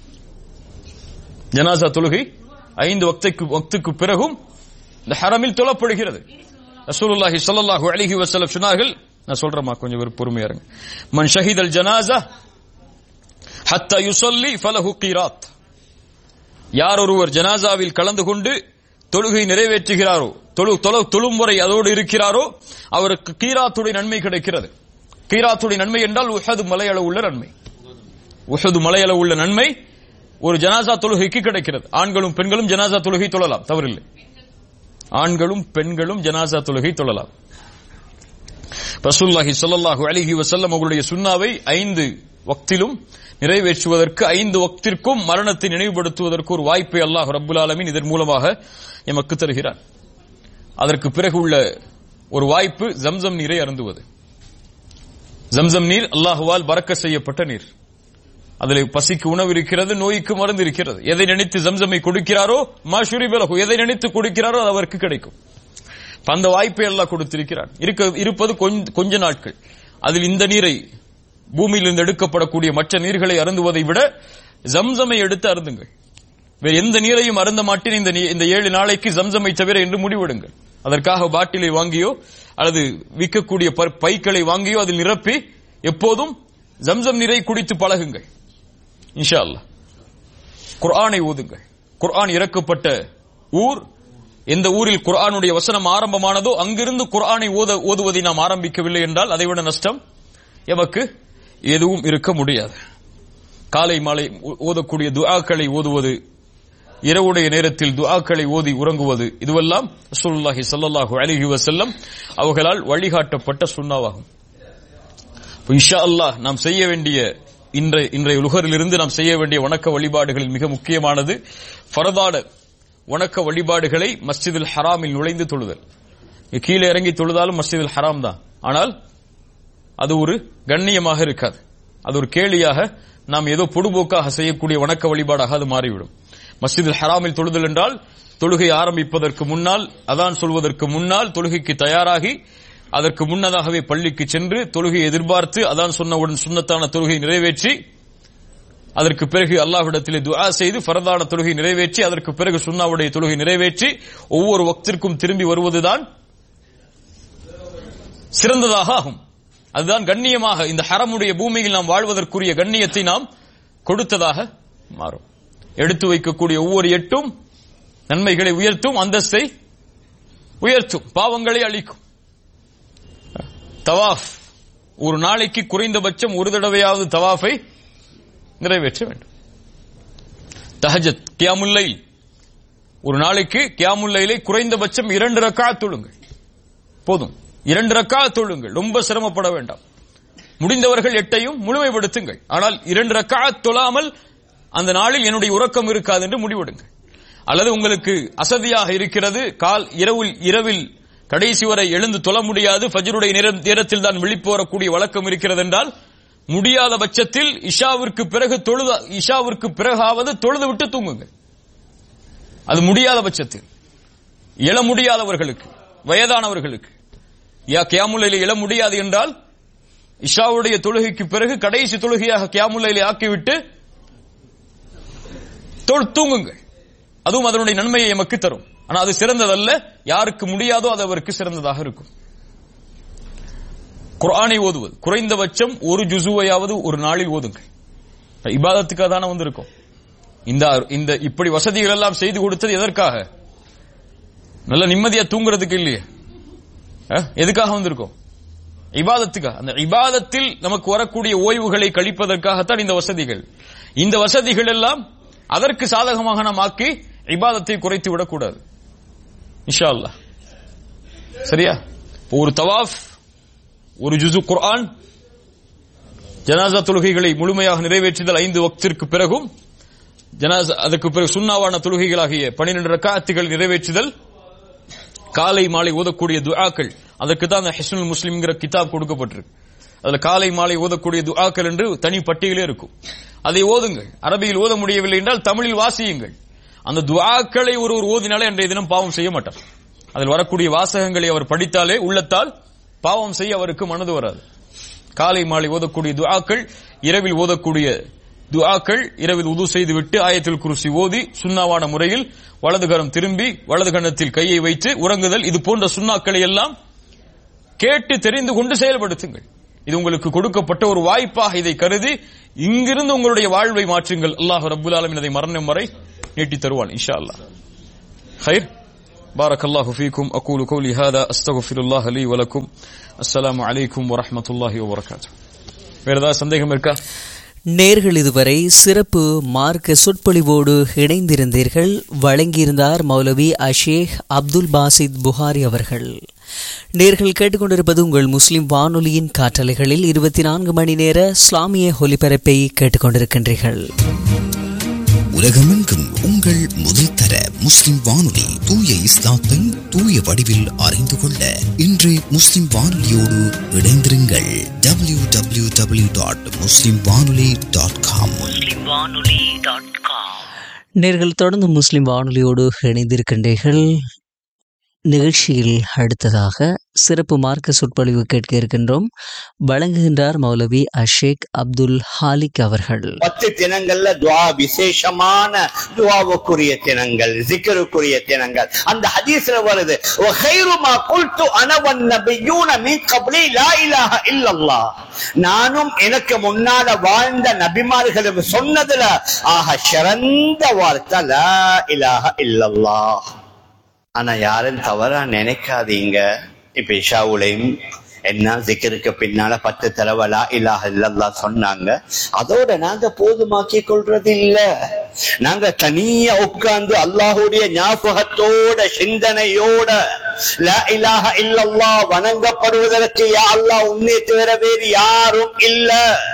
ஜனாசா தொழுகை 5 வக்துக்கு பிறகும் இந்த ஹரமில் தொழப்படுகிறது. ரசூலுல்லாஹி ஸல்லல்லாஹு அலைஹி வஸல்லம் சொன்னார்கள், நான் சொல்றேமா கொஞ்சம் பொறுமையா இருங்க, மன் ஷஹீதல் ஜனாஸா ஹத்தா யுஸல்லி ஃபலஹு கீராத், யார் ஒருவர் ஜனாசாவில் கலந்து கொண்டு தொழுகை நிறைவேற்றுகிறாரோ, தொழும் வரை அதோடு இருக்கிறாரோ அவருக்கு கீராத்துடைய நன்மை கிடைக்கிறது. கீராத்துடைய நன்மை என்றால் உஹது மலை அளவுள்ள நன்மை. உஹது மலையளவு உள்ள நன்மை ஒரு ஜனாசா தொழுகைக்கு கிடைக்கிறது. ஆண்களும் பெண்களும் ஜனாசா தொழுகை தொழலாம், தவறில்லை. ஆண்களும் பெண்களும் ஜனாசா தொழுகை தொழலாம். ரசூலுல்லாஹி ஸல்லல்லாஹு அலைஹி வஸல்லம் அவர்களுடைய சுன்னாவை 5 வக்திலும் நிறைவேற்றுவதற்கு 5 வக்திற்கும் மரணத்தை நினைவுபடுத்துவதற்கு ஒரு வாய்ப்பை அல்லாஹ் ரப்புல் ஆலமீன் இதன் மூலமாக எமக்கு தருகிறார். அதற்கு பிறகு உள்ள ஒரு வாய்ப்பு ஜம்சம் நீரை அருந்துவது. ஜம்சம் நீர் அல்லாஹ்வால் பரக்கத் செய்யப்பட்ட நீர். அதில் பசிக்கு உணவு இருக்கிறது, நோய்க்கு மருந்து இருக்கிறது. எதை நினைத்து ஜம்சமை கொடுக்கிறாரோ மாஷுரிபலகு, எதை நினைத்து கொடுக்கிறாரோ அது அவருக்கு கிடைக்கும். அந்த வாய்ப்பை அல்லாஹ் கொடுத்திருக்கிறார். இருப்பது கொஞ்ச நாட்கள். அதில் இந்த நீரை, பூமியிலிருந்து எடுக்கப்படக்கூடிய மற்ற நீர்களை அருந்துவதை விட ஜம்சமை எடுத்து அருந்துங்கள். வேறு எந்த நீரையும் அருந்த மாட்டேன் இந்த 7 நாளைக்கு ஜம்சமை தவிர என்று முடிவெடுங்கள். அதற்காக பாட்டிலை வாங்கியோ அல்லது விற்கக்கூடிய பைக்களை வாங்கியோ அதில் நிரப்பி எப்போதும் ஜம்சம் நீரை குடித்து பழகுங்கள். இன்ஷா அல்லாஹ். குர்ஆனை ஓதுங்கள். குர்ஆன் இறக்கப்பட்ட ஊர், எந்த ஊரில் குர்ஆனுடைய வசனம் ஆரம்பமானதோ அங்கிருந்து குர்ஆனை ஓதுவதை நாம் ஆரம்பிக்கவில்லை என்றால் அதைவிட நஷ்டம் எமக்கு எதுவும் இருக்க முடியாது. காலை மாலை ஓதக்கூடிய துஆக்களை ஓதுவது, இரவுடைய நேரத்தில் துஆக்களை ஓதி உறங்குவது, இதுவெல்லாம் ரசூலுல்லாஹி ஸல்லல்லாஹு அலைஹி வஸல்லம் அவர்களால் வழிகாட்டப்பட்ட சுன்னாவாகும். இன்ஷா அல்லாஹ் நாம் செய்ய வேண்டிய இன்றைய உலகிலிருந்து நாம் செய்ய வேண்டிய வணக்க வழிபாடுகளில் மிக முக்கியமானது ஃபரதான வணக்க வழிபாடுகளை மஸ்ஜிதுல் ஹராமில் நுழைந்து தொழுதல். கீழே இறங்கி தொழுதாலும் மஸ்ஜிதுல் ஹராம் தான். ஆனால் அது ஒரு கண்ணியமாக இருக்காது. அது ஒரு கேலியாக, நாம் ஏதோ பொடுபோக்காக செய்யக்கூடிய வணக்க வழிபாடாக அது மாறிவிடும். மஸ்ஜிதுல் ஹராமில் தொழுதல் என்றால் தொழுகை ஆரம்பிப்பதற்கு முன்னால், அதான் சொல்வதற்கு முன்னால் தொழுகைக்கு தயாராகி அதற்கு முன்னதாகவே பள்ளிக்கு சென்று தொழுகை எதிர்பார்த்து அதான் சொன்னவுடன் சுன்னத்தான தொழுகை நிறைவேற்றி அதற்கு பிறகு அல்லாஹ்விடத்திலே துஆ செய்து ஃபரதான தொழுகை நிறைவேற்றி அதற்கு பிறகு சுன்னாவுடைய தொழுகை நிறைவேற்றி ஒவ்வொரு வக்திற்கும் திரும்பி வருவதுதான் சிறந்ததாக ஆகும். அதுதான் கண்ணியமாக, இந்த ஹரமுடைய பூமியில் நாம் வாழ்வதற்குரிய கண்ணியத்தை நாம் கொடுத்ததாக மாறும். எடுத்து வைக்கக்கூடிய ஒவ்வொரு எட்டும் நன்மைகளை உயர்த்தும், அந்தஸ்தை உயர்த்தும், பாவங்களை அளிக்கும். தவாஃப், ஒரு நாளைக்கு குறைந்தபட்சம் ஒரு தடவையாவது தவாஃபை நிறைவேற்ற வேண்டும். தஹஜத், கியாமுல் லைல், ஒரு நாளைக்கு கியாமுல் லைலை குறைந்தபட்சம் 2 ரக்அத் தொழுங்கள். போதும், 2 ரக்அத் தொழுங்கள். ரொம்ப சிரமப்பட வேண்டாம். முடிந்தவர்கள் 8ஐயும் முழுமைப்படுத்துங்கள். ஆனால் 2 ரக்அத் தொழாமல் அந்த நாளில் என்னுடைய உறக்கம் இருக்காது என்று முடிவெடுங்கள். அல்லது உங்களுக்கு அசதியாக இருக்கிறது, இரவில் கடைசி வரை எழுந்து தொழ முடியாது, ஃபஜ்ருடைய நேரத்தில் தான் விழிப்பு வரக்கூடிய வழக்கம் இருக்கிறது என்றால் முடியாத பட்சத்தில் இஷாவிற்கு பிறகாவது தொழுது விட்டு தூங்குங்கள். அது முடியாத பட்சத்தில், எழ முடியாதவர்களுக்கு, வயதானவர்களுக்கு, கியாமுல் லைலை எழ முடியாது என்றால் இஷாவுடைய தொழுகைக்கு பிறகு கடைசி தொழுகையாக கியாமுல் லைலை ஆக்கிவிட்டு தூங்குங்கள். அதுவும் அதனுடைய நன்மையை எமக்கு தரும். ஆனால் அது சிறந்ததல்ல. யாருக்கு முடியாதோ அது அவருக்கு சிறந்ததாக இருக்கும். குர்ஆனை ஓதுவது, குறைந்தபட்சம் ஒரு ஜுசுவையாவது ஒரு நாளில் ஓதுங்கள். இபாதத்துக்காக தானே வந்திருக்கும். இந்த இப்படி வசதிகள் எல்லாம் செய்து கொடுத்தது எதற்காக? நல்ல நிம்மதியா தூங்குறதுக்கு இல்லையே. எதுக்காக வந்திருக்கோம்? இபாதத்துக்காக. அந்த இபாதத்தில் நமக்கு வரக்கூடிய ஓய்வுகளை கழிப்பதற்காகத்தான் இந்த வசதிகள். இந்த வசதிகள் எல்லாம் அதற்கு சாதகமாக நாம் ஆக்கி இபாதத்தை குறைத்து விடக்கூடாது. இன்ஷா அல்லாஹ். சரியா? ஒரு தவாஃப், ஒரு ஜுசு குர்ஆன், ஜனாசா தொழுகைகளை முழுமையாக நிறைவேற்றுதல் 5 வக்திற்கு பிறகும், அதற்கு பிறகு சுன்னாவான தொழுகைகளாகிய 12 ரக்அத்துகள் நிறைவேற்றுதல், காலை மாலை ஓதக்கூடிய துஆக்கள். அதற்கு தான் அந்த ஹிஸ்னுல் முஸ்லிம்ங்கிற கிதாப் கொடுக்கப்பட்டிருக்கு. அதுல காலை மாலை ஓதக்கூடிய துஆக்கள் என்று தனி பட்டியலே இருக்கும். அதை ஓதுங்கள். அரபியில் ஓத முடியவில்லை என்றால் தமிழில் வாசியுங்கள். அந்த துஆக்களை ஒருவர் ஓதினாலே அன்றைய தினம் பாவம் செய்ய மாட்டார். அதில் வரக்கூடிய வாசகங்களை அவர் படித்தாலே உள்ளத்தால் பாவம் செய்ய அவருக்கு மனது வராது. காலை மாலை ஓதக்கூடிய துஆக்கள், இரவில் ஓதக்கூடிய துஆக்கள், இரவில் உது செய்துவிட்டு ஆயத்துல் குர்சி ஓதி சுன்னாவான முறையில் வலதுகரம் திரும்பி வலது கன்னத்தில் கையை வைத்து உறங்குதல், இது போன்ற சுன்னாக்களை எல்லாம் கேட்டு தெரிந்து கொண்டு செயல்படுத்துங்கள். இது உங்களுக்கு கொடுக்கப்பட்ட ஒரு வாய்ப்பாக இதை கருதி இங்கிருந்து உங்களுடைய வாழ்வை மாற்றுங்கள். அல்லாஹ் ரப்புல் ஆலமீன் அதை மரணம் வரை நீட்டி தருவான் இன்ஷா அல்லாஹ். خير بارك الله فيكم أقول قولي هذا أستغفر الله لي ولكم السلام عليكم ورحمة الله وبركاته. வேற ஏதாவது சந்தேகம் இருக்கா? நேர்கள் இதுவரை சிறப்பு மார்க்க சொற்பொழிவோடு இணைந்திருந்தீர்கள். வழங்கியிருந்தார் மௌலவி அஷேக் அப்துல் பாசித் புகாரி அவர்கள். நேர்கள் கேட்டுக்கொண்டிருப்பது உங்கள் முஸ்லிம் வானொலியின் காற்றலைகளில் 24 மணி நேர இஸ்லாமிய ஒலிபரப்பை கேட்டுக்கொண்டிருக்கின்றீர்கள். உலகமெங்கும் உங்கள் முதல் தர முஸ்லிம் வானொலி தூய இஸ்லாத்தை தூய வடிவில் அறிந்து கொள்ள இன்று முஸ்லிம் வானொலியோடு இணைந்திருங்கள். www.muslimwanoli.com. நேர்கள் தொடர்ந்து முஸ்லிம் வானொலியோடு இணைந்திருக்கின்றீர்கள். நிகழ்ச்சியில் அடுத்ததாக சிறப்பு மார்க்க சொற்பொழிவு கேட்க இருக்கின்றோம். வழங்குகின்றார் மௌலவி அஷேக் அப்துல் ஹாலிக் அவர்கள். 10 தினங்கள்ல துஆ விசேஷமான துஆவுக்குரிய தினங்கள், ஜிக்ருக்குரிய தினங்கள். அந்த ஹதீஸ்ல வருது, வகைரு மா குல்து அன வன் நபியூன மின் கப்லி லா இலாஹ இல்லல்லாஹ். நானும் எனக்கு முன்னால வாழ்ந்த நபிமார்களும் சொன்னதுல ஆக சிறந்த வார்த்தை லா இலாஹ இல்லல்லாஹ். ஆனா யாரும் தவறா நினைக்காதீங்க. இப்ப இஷாவுலையும் என்ன ஜிக்ருக்கு பின்னால 10 தடவை லா இலாஹ இல்லல்லாஹ் சொன்னாங்க. அதோட நாங்க போதுமாக்கி கொள்றது இல்ல. நாங்க தனியா உட்கார்ந்து அல்லாஹுடைய ஞாபகத்தோட சிந்தனையோட லா இலாஹ இல்லல்லாஹ் வணங்கப்படுவதற்கு யா அல்லாஹ் உன்னை தவிர வேறு யாரும் இல்ல.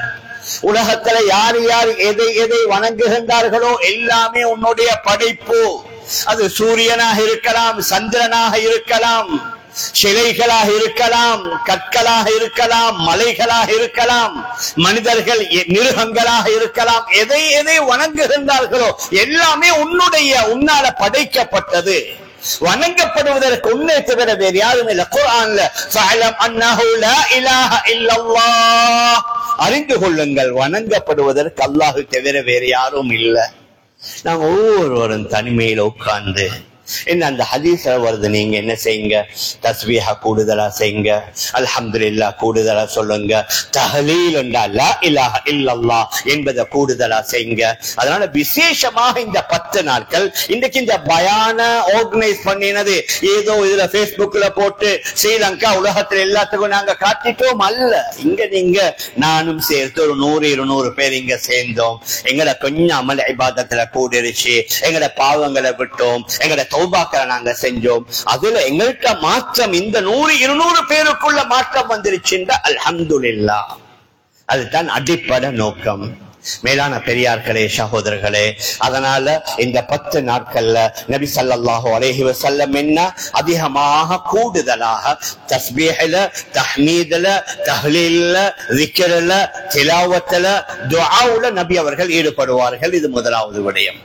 உலகத்துல யார் யார் எதை எதை வணங்குகின்றார்களோ எல்லாமே உன்னுடைய படைப்பு. அது சூரியனாக இருக்கலாம், சந்திரனாக இருக்கலாம், சிலைகளாக இருக்கலாம், கற்களாக இருக்கலாம், மலைகளாக இருக்கலாம், மனிதர்கள் மிருகங்களாக இருக்கலாம். எதை எதை வணங்குகின்றார்களோ எல்லாமே உன்னால படைக்கப்பட்டது. வணங்கப்படுவதற்கு உன்னை தவிர வேறு யாரும் இல்லை. குர்ஆன்ல ஃபஅலம் அன்னஹு லா இலாஹ இல்லல்லாஹ், அறிந்து கொள்ளுங்கள் வணங்கப்படுவதற்கு அல்லாஹ் தவிர வேறு யாரும் இல்லை. நாங்க ஒவ்வொருவரும் தனிமையில உட்கார்ந்து என்ன அந்த ஹதீஸ்ல வருது, நீங்க என்ன செய்யுங்க, தஸ்பீஹ கூடுதலா செய்யுங்க, அல்ஹம்துலில்லாஹ் கூடுதலா சொல்லுங்க, தஹ்லீல் என்றா லா இலாஹ இல்லல்லாஹ் என்பதை கூடுதலா செய்யுங்க. அதனால விசேஷமாக இந்த 10 நாட்கள் இன்றைக்கு இந்த பயான ஆர்கனைஸ் பண்ணினது ஏதோ இதுல பேஸ்புக்ல போட்டு ஸ்ரீலங்கா உலகத்துல எல்லாத்துக்கும் நாங்க காட்டிட்டோம் அல்ல. இங்க நீங்க நானும் சேர்த்து ஒரு 100-200 பேர் இங்க சேர்ந்தோம். எங்களை கொஞ்சம் அமல் இபாதத்துல கூடிருச்சு, எங்கட பாவங்களை விட்டோம், எங்கட தௌபாக்களை நாங்க செஞ்சோம். அதுல எங்கள்கிட்ட மாற்றம் இந்த 100-200 பேருக்குள்ள மாற்றம் வந்துருச்சுன்னா அல்ஹம்துலில்லாஹ். அதுதான் அடிப்படை நோக்கம். மேலான பெரியார்களே, சகோதரர்களே, அதனால இந்த 10 நாட்கள்ல நபி ஸல்லல்லாஹு அலைஹி வஸல்லம் என்ன அதிகமாக கூடுதலாக தஸ்பீஹ்ல, தஹ்மீதுல, தஹ்லீல்ல, ஸிக்ர்ல, திலாவத்துல, துஆவுல நபி அவர்கள் ஈடுபடுவார்கள். இது முதலாவது விடயம்.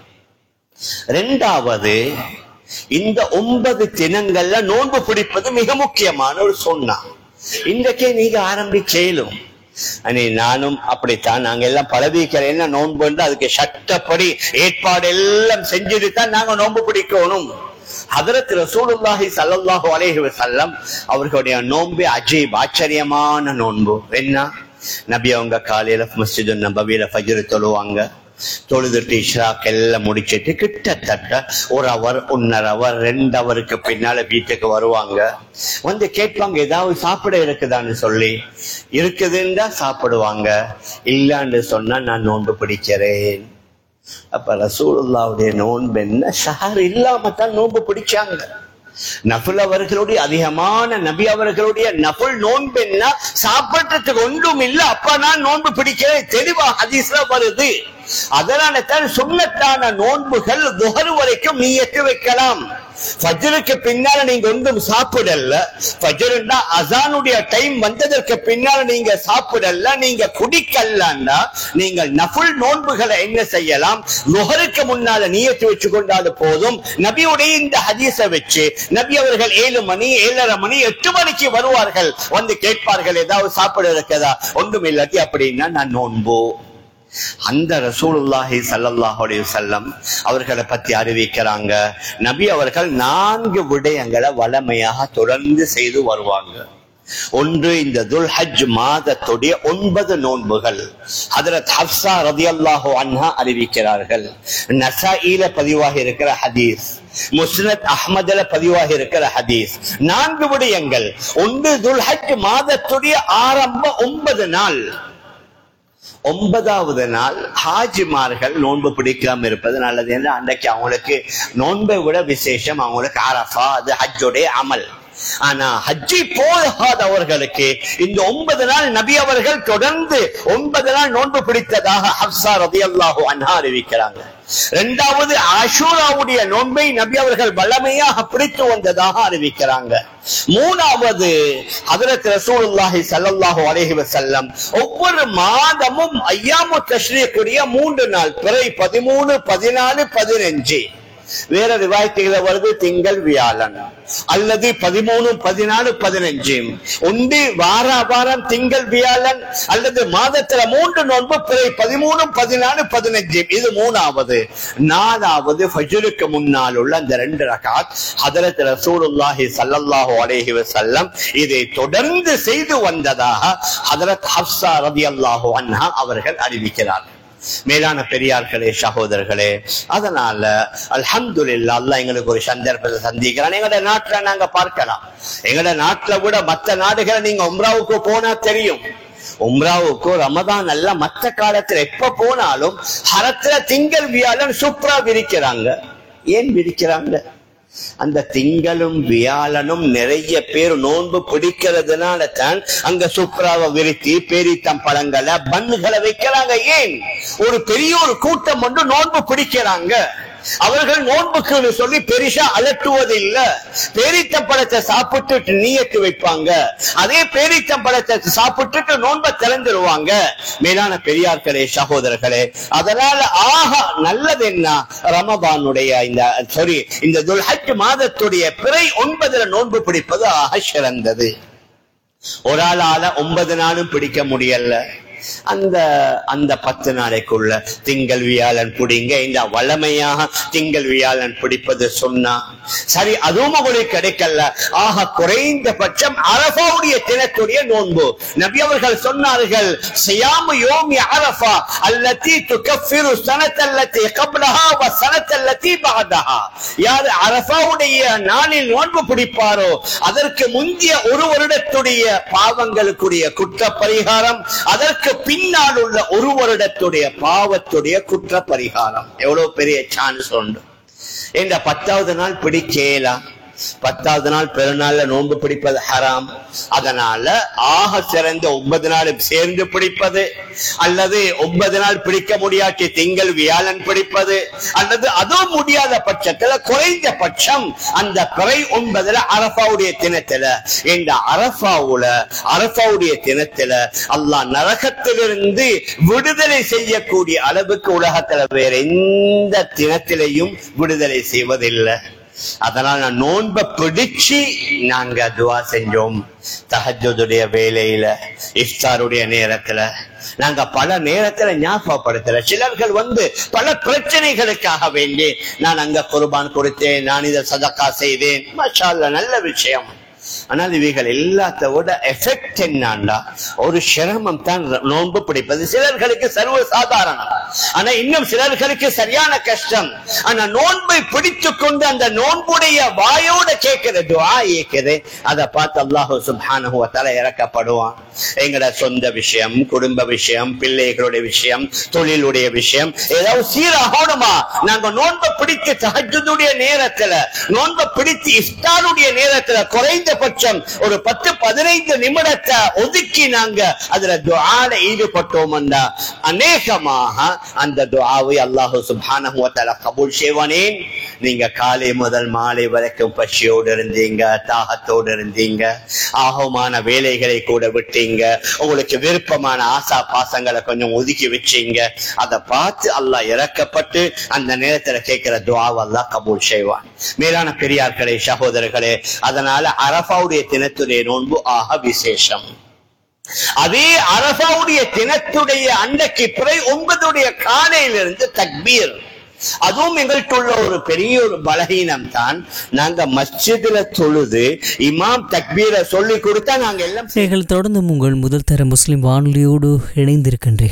இரண்டாவது, இந்த 9 தினங்கள்ல நோன்பு பிடிப்பது மிக முக்கியமான ஒரு சொன்னா. இன்றைக்கே நீங்க ஆரம்பிச்சேலும் நானும் அப்படித்தான். நாங்க எல்லாம் பழவிக்கிறேன் நோன்பு, அதுக்கு சட்டப்படி ஏற்பாடு எல்லாம் செஞ்சுட்டு தான் நாங்க நோன்பு பிடிக்கணும். ஹதரத் ரசூலுல்லாஹி ஸல்லல்லாஹு அலைஹி வஸல்லம் அவர்களுடைய நோன்பு அஜீப், ஆச்சரியமான நோன்பு. என்ன, நபி அவங்க காலையில மஸ்ஜிது நபவியில ஃபஜ்ர் தொழுவாங்க. தொழுதுட்டு இஷ்ராக் எல்லாம் முடிச்சிட்டு கிட்டத்தட்ட 1 ஹவர் 1.5 ஹவர் 2 ஹவருக்கு பின்னால வீட்டுக்கு வருவாங்க. வந்து கேட்பாங்க, ஏதாவது சாப்பிட இருக்குதான்னு சொல்லி. இருக்குதுன்னா சாப்பிடுவாங்க, இல்லான்னு சொன்னா நான் நோன்பு பிடிக்கிறேன். அப்ப ரசூலுல்லாஹ்வுடைய நோன்பு என்ன, ஷஹர் இல்லாம தான் நோன்பு பிடிச்சாங்க. நஃபில் அவர்களுடைய அதிகமான நபி அவர்களுடைய நஃபில் நோன்பு என்ன, சாப்பிட்டதுக்கு ஒன்றும் இல்லை, அப்ப நான் நோன்பு பிடிக்கிறேன், தெளிவா ஹதீஸ்ல வருது. அதனால தான் சுன்னத்தான நோன்புகள் துஹர் வரைக்கும் நியத்து வைக்கலாம். ஃபஜ்ருக்கு பின்னால நீங்க ஒன்றும் சாப்பிடல, ஃபஜ்ருன்னா அஸானுடைய டைம் வந்ததற்கு பின்னால நீங்க சாப்பிடல, நீங்க குடிக்கலன்னா நீங்கள் நஃபில் நோன்புகளை என்ன செய்யலாம், துஹருக்கு முன்னால நியத்து வச்சு கொண்டாது போதும். நபியுடைய இந்த ஹதீஸை வச்சு நபி அவர்கள் 7 மணி 7:30 மணி 8 மணிக்கு வருவார்கள். வந்து கேட்பார்கள், ஏதாவது சாப்பிட இருக்கதா, ஒன்றும் இல்லாட்டி அப்படின்னா நான் நோன்பு. அந்த ரசூலுல்லாஹி ஸல்லல்லாஹு அலைஹி வஸல்லம் அவர்களை பத்தி அறிவிக்கிறாங்க, நபி அவர்கள் 4 விடயங்களை வளமையாக தொடர்ந்து செய்து வருவாங்க. ஒன்று, இந்த துல்ஹஜ் மாதத்துடைய 9 நோன்புகள். ஹஜ்ரத் ஹப்ஸா ரலியல்லாஹு அன்ஹா அறிவிக்கிறார்கள். நஸாயில பதிவாக இருக்கிற ஹதீஸ், முஸ்னத் அஹ்மதுல பதிவாக இருக்கிற ஹதீஸ். 4 விடயங்கள். ஒன்று, துல்ஹஜ் மாதத்துடைய ஆரம்ப 9 நாள். 9வது நாள் ஹாஜிமார்கள் நோன்பு பிடிக்காம இருப்பது நல்லது என்று அன்றைக்கு அவங்களுக்கு நோன்பை விட விசேஷம் அவங்களுக்கு அரஃபா, அது ஹஜ்ஜுடைய அமல். ஆனா ஹஜ்ஜி போகாதவர்களுக்கு இந்த 9 நாள் நபி அவர்கள் தொடர்ந்து 9 நாள் நோன்பு பிடித்ததாக ஹப்ஸா ரலியல்லாஹு அன்ஹா அறிவிக்கிறாங்க. 2வது ஆஷூராவுடைய நோன்பை நபி அவர்கள் வல்லமையாக பிடித்து வந்ததாக அறிவிக்கிறாங்க. 3வது ஹஜ்ரத் ரசூலுல்லாஹி ஸல்லல்லாஹு அலைஹி வஸல்லம் ஒவ்வொரு மாதமும் அய்யாமு தஷ்ரீக்குடைய 3 நாள், பிறை 13, 14, 15, வேற ரிவாயத்துகளை வருது திங்கள் வியாழன் அல்லது 13, 14, 15, ஒன்று வாரம் திங்கள் வியாழன் அல்லது மாதத்துல 3 நோன்பு, பிறை 13, 14, 15. இது 3வது. 4வது ஃபஜ்ருக்கு முன்னால் உள்ள அந்த 2 ரகாத் ஹஜ்ரத் ரசூலுல்லாஹி ஸல்லல்லாஹு அலைஹி வஸல்லம் இதை தொடர்ந்து செய்து வந்ததாக ஹஜ்ரத் ஹப்ஸா ரலியல்லாஹு அன்ஹா அவர்கள் அறிவிக்கிறார்கள். மேலான பெரியார்களே, சகோதரர்களே, அதனால அல்ஹம்துலில்லாஹ் அல்லாஹ் எங்களுக்கு ஒரு சந்தர்ப்பத்தை சந்திக்கிறான். எங்களோட நாட்டுல நாங்க பார்க்கலாம், எங்களோட நாட்டுல கூட மற்ற நாடுகளை நீங்க உம்ராவுக்கு போனா தெரியும். உம்ராவுக்கு ரமதான் அல்ல, மற்ற காலத்துல எப்ப போனாலும் ஹரத்துல திங்கள் வியாழன் சுப்ரா விரிக்கிறாங்க. ஏன் விரிக்கிறாங்க? அந்த திங்களும் வியாழனும் நிறைய பேர் நோன்பு பிடிக்கிறதுனால தான் அங்க சுப்ராவை விரித்தி பேரித்தம் பழங்களை பன்னுகளை வைக்கிறாங்க. ஏன்? ஒரு பெரிய ஒரு கூட்டம் ஒன்று நோன்பு பிடிக்கிறாங்க. அவர்கள் நோன்புக்கு சொல்லி பெரிசா அலட்டுவது இல்ல. பேரித்தம்பழத்தை சாப்பிட்டு நீயத்து வைப்பாங்க, அதே பேரித்தம்பழத்தை சாப்பிட்டு நோன்பை திறந்துருவாங்க. மேலான பெரியார்களே, சகோதரர்களே, அதனால நல்லது என்ன, ரமதானுடைய இந்த துல்ஹஜ் மாதத்துடைய பிறை 9 நோன்பு பிடிப்பது ஆக சிறந்தது. ஒரு ஆளால 9 நாளும் பிடிக்க முடியல. அந்த 10 நாளைக்குள்ள திங்கள் வியாழன் பிடிங்க. இந்த வளமையாக திங்கள் வியாழன் பிடிப்பது சொன்னா சரி, அதுவும் உங்களுக்கு கிடைக்கல. குறைந்தபட்சம் அரஃபாவுடைய தினத்துடைய நோன்பு நபி அவர்கள் சொன்னார்கள், சியாமு யோமி அரஃபா அல்லதி துகஃபிரு ஸனத்தல்லதி கப்லஹா வ ஸனத்தல்லதி பஅதஹா. யார் அரஃபாவுடைய நாளில் நோன்பு பிடிப்பாரோ அதற்கு முந்திய ஒரு வருடத்துடைய பாவங்களுக்குரிய குற்ற பரிகாரம், அதற்கு பின்னால் உள்ள ஒரு வருடத்துடைய பாவத்துடைய குற்ற பரிகாரம். எவ்வளவு பெரிய சான்ஸ் உண்டு. இந்த 10வது நாள் பிடிக்கலாம். 10வது நாள் பெருநாள்ல நோன்பு பிடிப்பது ஹராம். அதனால சிறந்த 9 நாள் சேர்ந்து பிடிப்பது, அல்லது 9 நாள் பிடிக்க முடியாட்டி திங்கள் வியாழன் பிடிப்பது, அல்லது அதுவும் முடியாத பட்சத்துல குறைந்தபட்சம் அந்த பிறை 9 அரஃபாவுடைய தினத்துல, இந்த அரஃபாவுடைய தினத்துல அல்லாஹ் நரகத்திலிருந்து விடுதலை செய்யக்கூடிய அளவுக்கு உலகத்துல வேற எந்த தினத்திலையும் விடுதலை செய்வதில்லை. அதனால நோன்பை பிடிச்சு நாங்க துவா செஞ்சோம். தஹஜ்ஜுடைய வேளையில, இஃப்தாருடைய நேரத்துல நாங்க பல நேரத்துல ஞாபகப்படுத்தல. சிலர்கள் பல பிரச்சனைகளுக்காக வேண்டி நான் அங்க குர்பான் கொடுத்தேன், நான் இதை சதக்கா செய்தேன், மாஷா அல்லாஹ், நல்ல விஷயம். ஆனால் இவைகள் எல்லாத்தோட எஃபெக்ட் என்னன்னா ஒரு சிரமம் தான் நோன்பு பிடிப்பது. சிலர்களுக்கு சர்வ சாதாரணம், ஆனா இன்னும் சிலர்களுக்கு சரியான கஷ்டம். ஆனா நோன்பை பிடித்து கொண்டு அந்த நோன்புடைய வாயோட கேட்கிற துஆ கேட்குது, அதை பார்த்து அல்லாஹ் சுப்ஹானஹு வ தஆலா இறக்கப்படுவான். எங்கட சொந்த விஷயம், குடும்ப விஷயம், பிள்ளைகளுடைய விஷயம், தொழிலுடைய விஷயம் ஏதாவது சீராகணுமா, நாங்க நோன்பை பிடித்து தஹஜ்ஜுடைய நேரத்துல, நோன்பை பிடித்து இஃப்தாருடைய நேரத்துல குறைந்தபட்சம் ஒரு 10-15 நிமிடத்தை ஒதுக்கி நாங்க அதுல துஆல ஈடுபட்டோம்னா அநேகமாக அந்த துஆவை அல்லாஹ் சுப்ஹானஹு வ தஆலா கபூல் செய்வானே. நீங்க காலை முதல் மாலை வரைக்கும் பசியோடு இருந்தீங்க, தாகத்தோடு இருந்தீங்க, ஆகமான வேலைகளை கூட விட்டீங்க, உங்களுக்கு விருப்பமான ஆசா பாசங்களை கொஞ்சம் ஒதுக்கி வச்சீங்க, அதை பார்த்து அல்லாஹ் இறக்கப்பட்டு அந்த நேரத்துல கேட்கிற துஆவை அல்லாஹ் கபூல் செய்வான். மேலான பெரியார்களே, சகோதரர்களே, அதனால அரஃபாவுடைய தினத்துடைய நோன்பு ஆக விசேஷம். அதே அரஃபாவுடைய தினத்துடைய அன்றைக்கு பிறை 9 காலையிலிருந்து தக்பீர், அதுவும் எங்கள்கிட்ட உள்ள ஒரு பெரிய ஒரு பலகீனம் தான். நாங்க மஸ்ஜிதுல தொழுது இமாம் தக்பீரை சொல்லி கொடுத்தா நாங்க எல்லாம் தொடர்ந்து உங்கள் முதல் தர முஸ்லிம் வானொலியோடு இணைந்திருக்கின்றீர்கள்.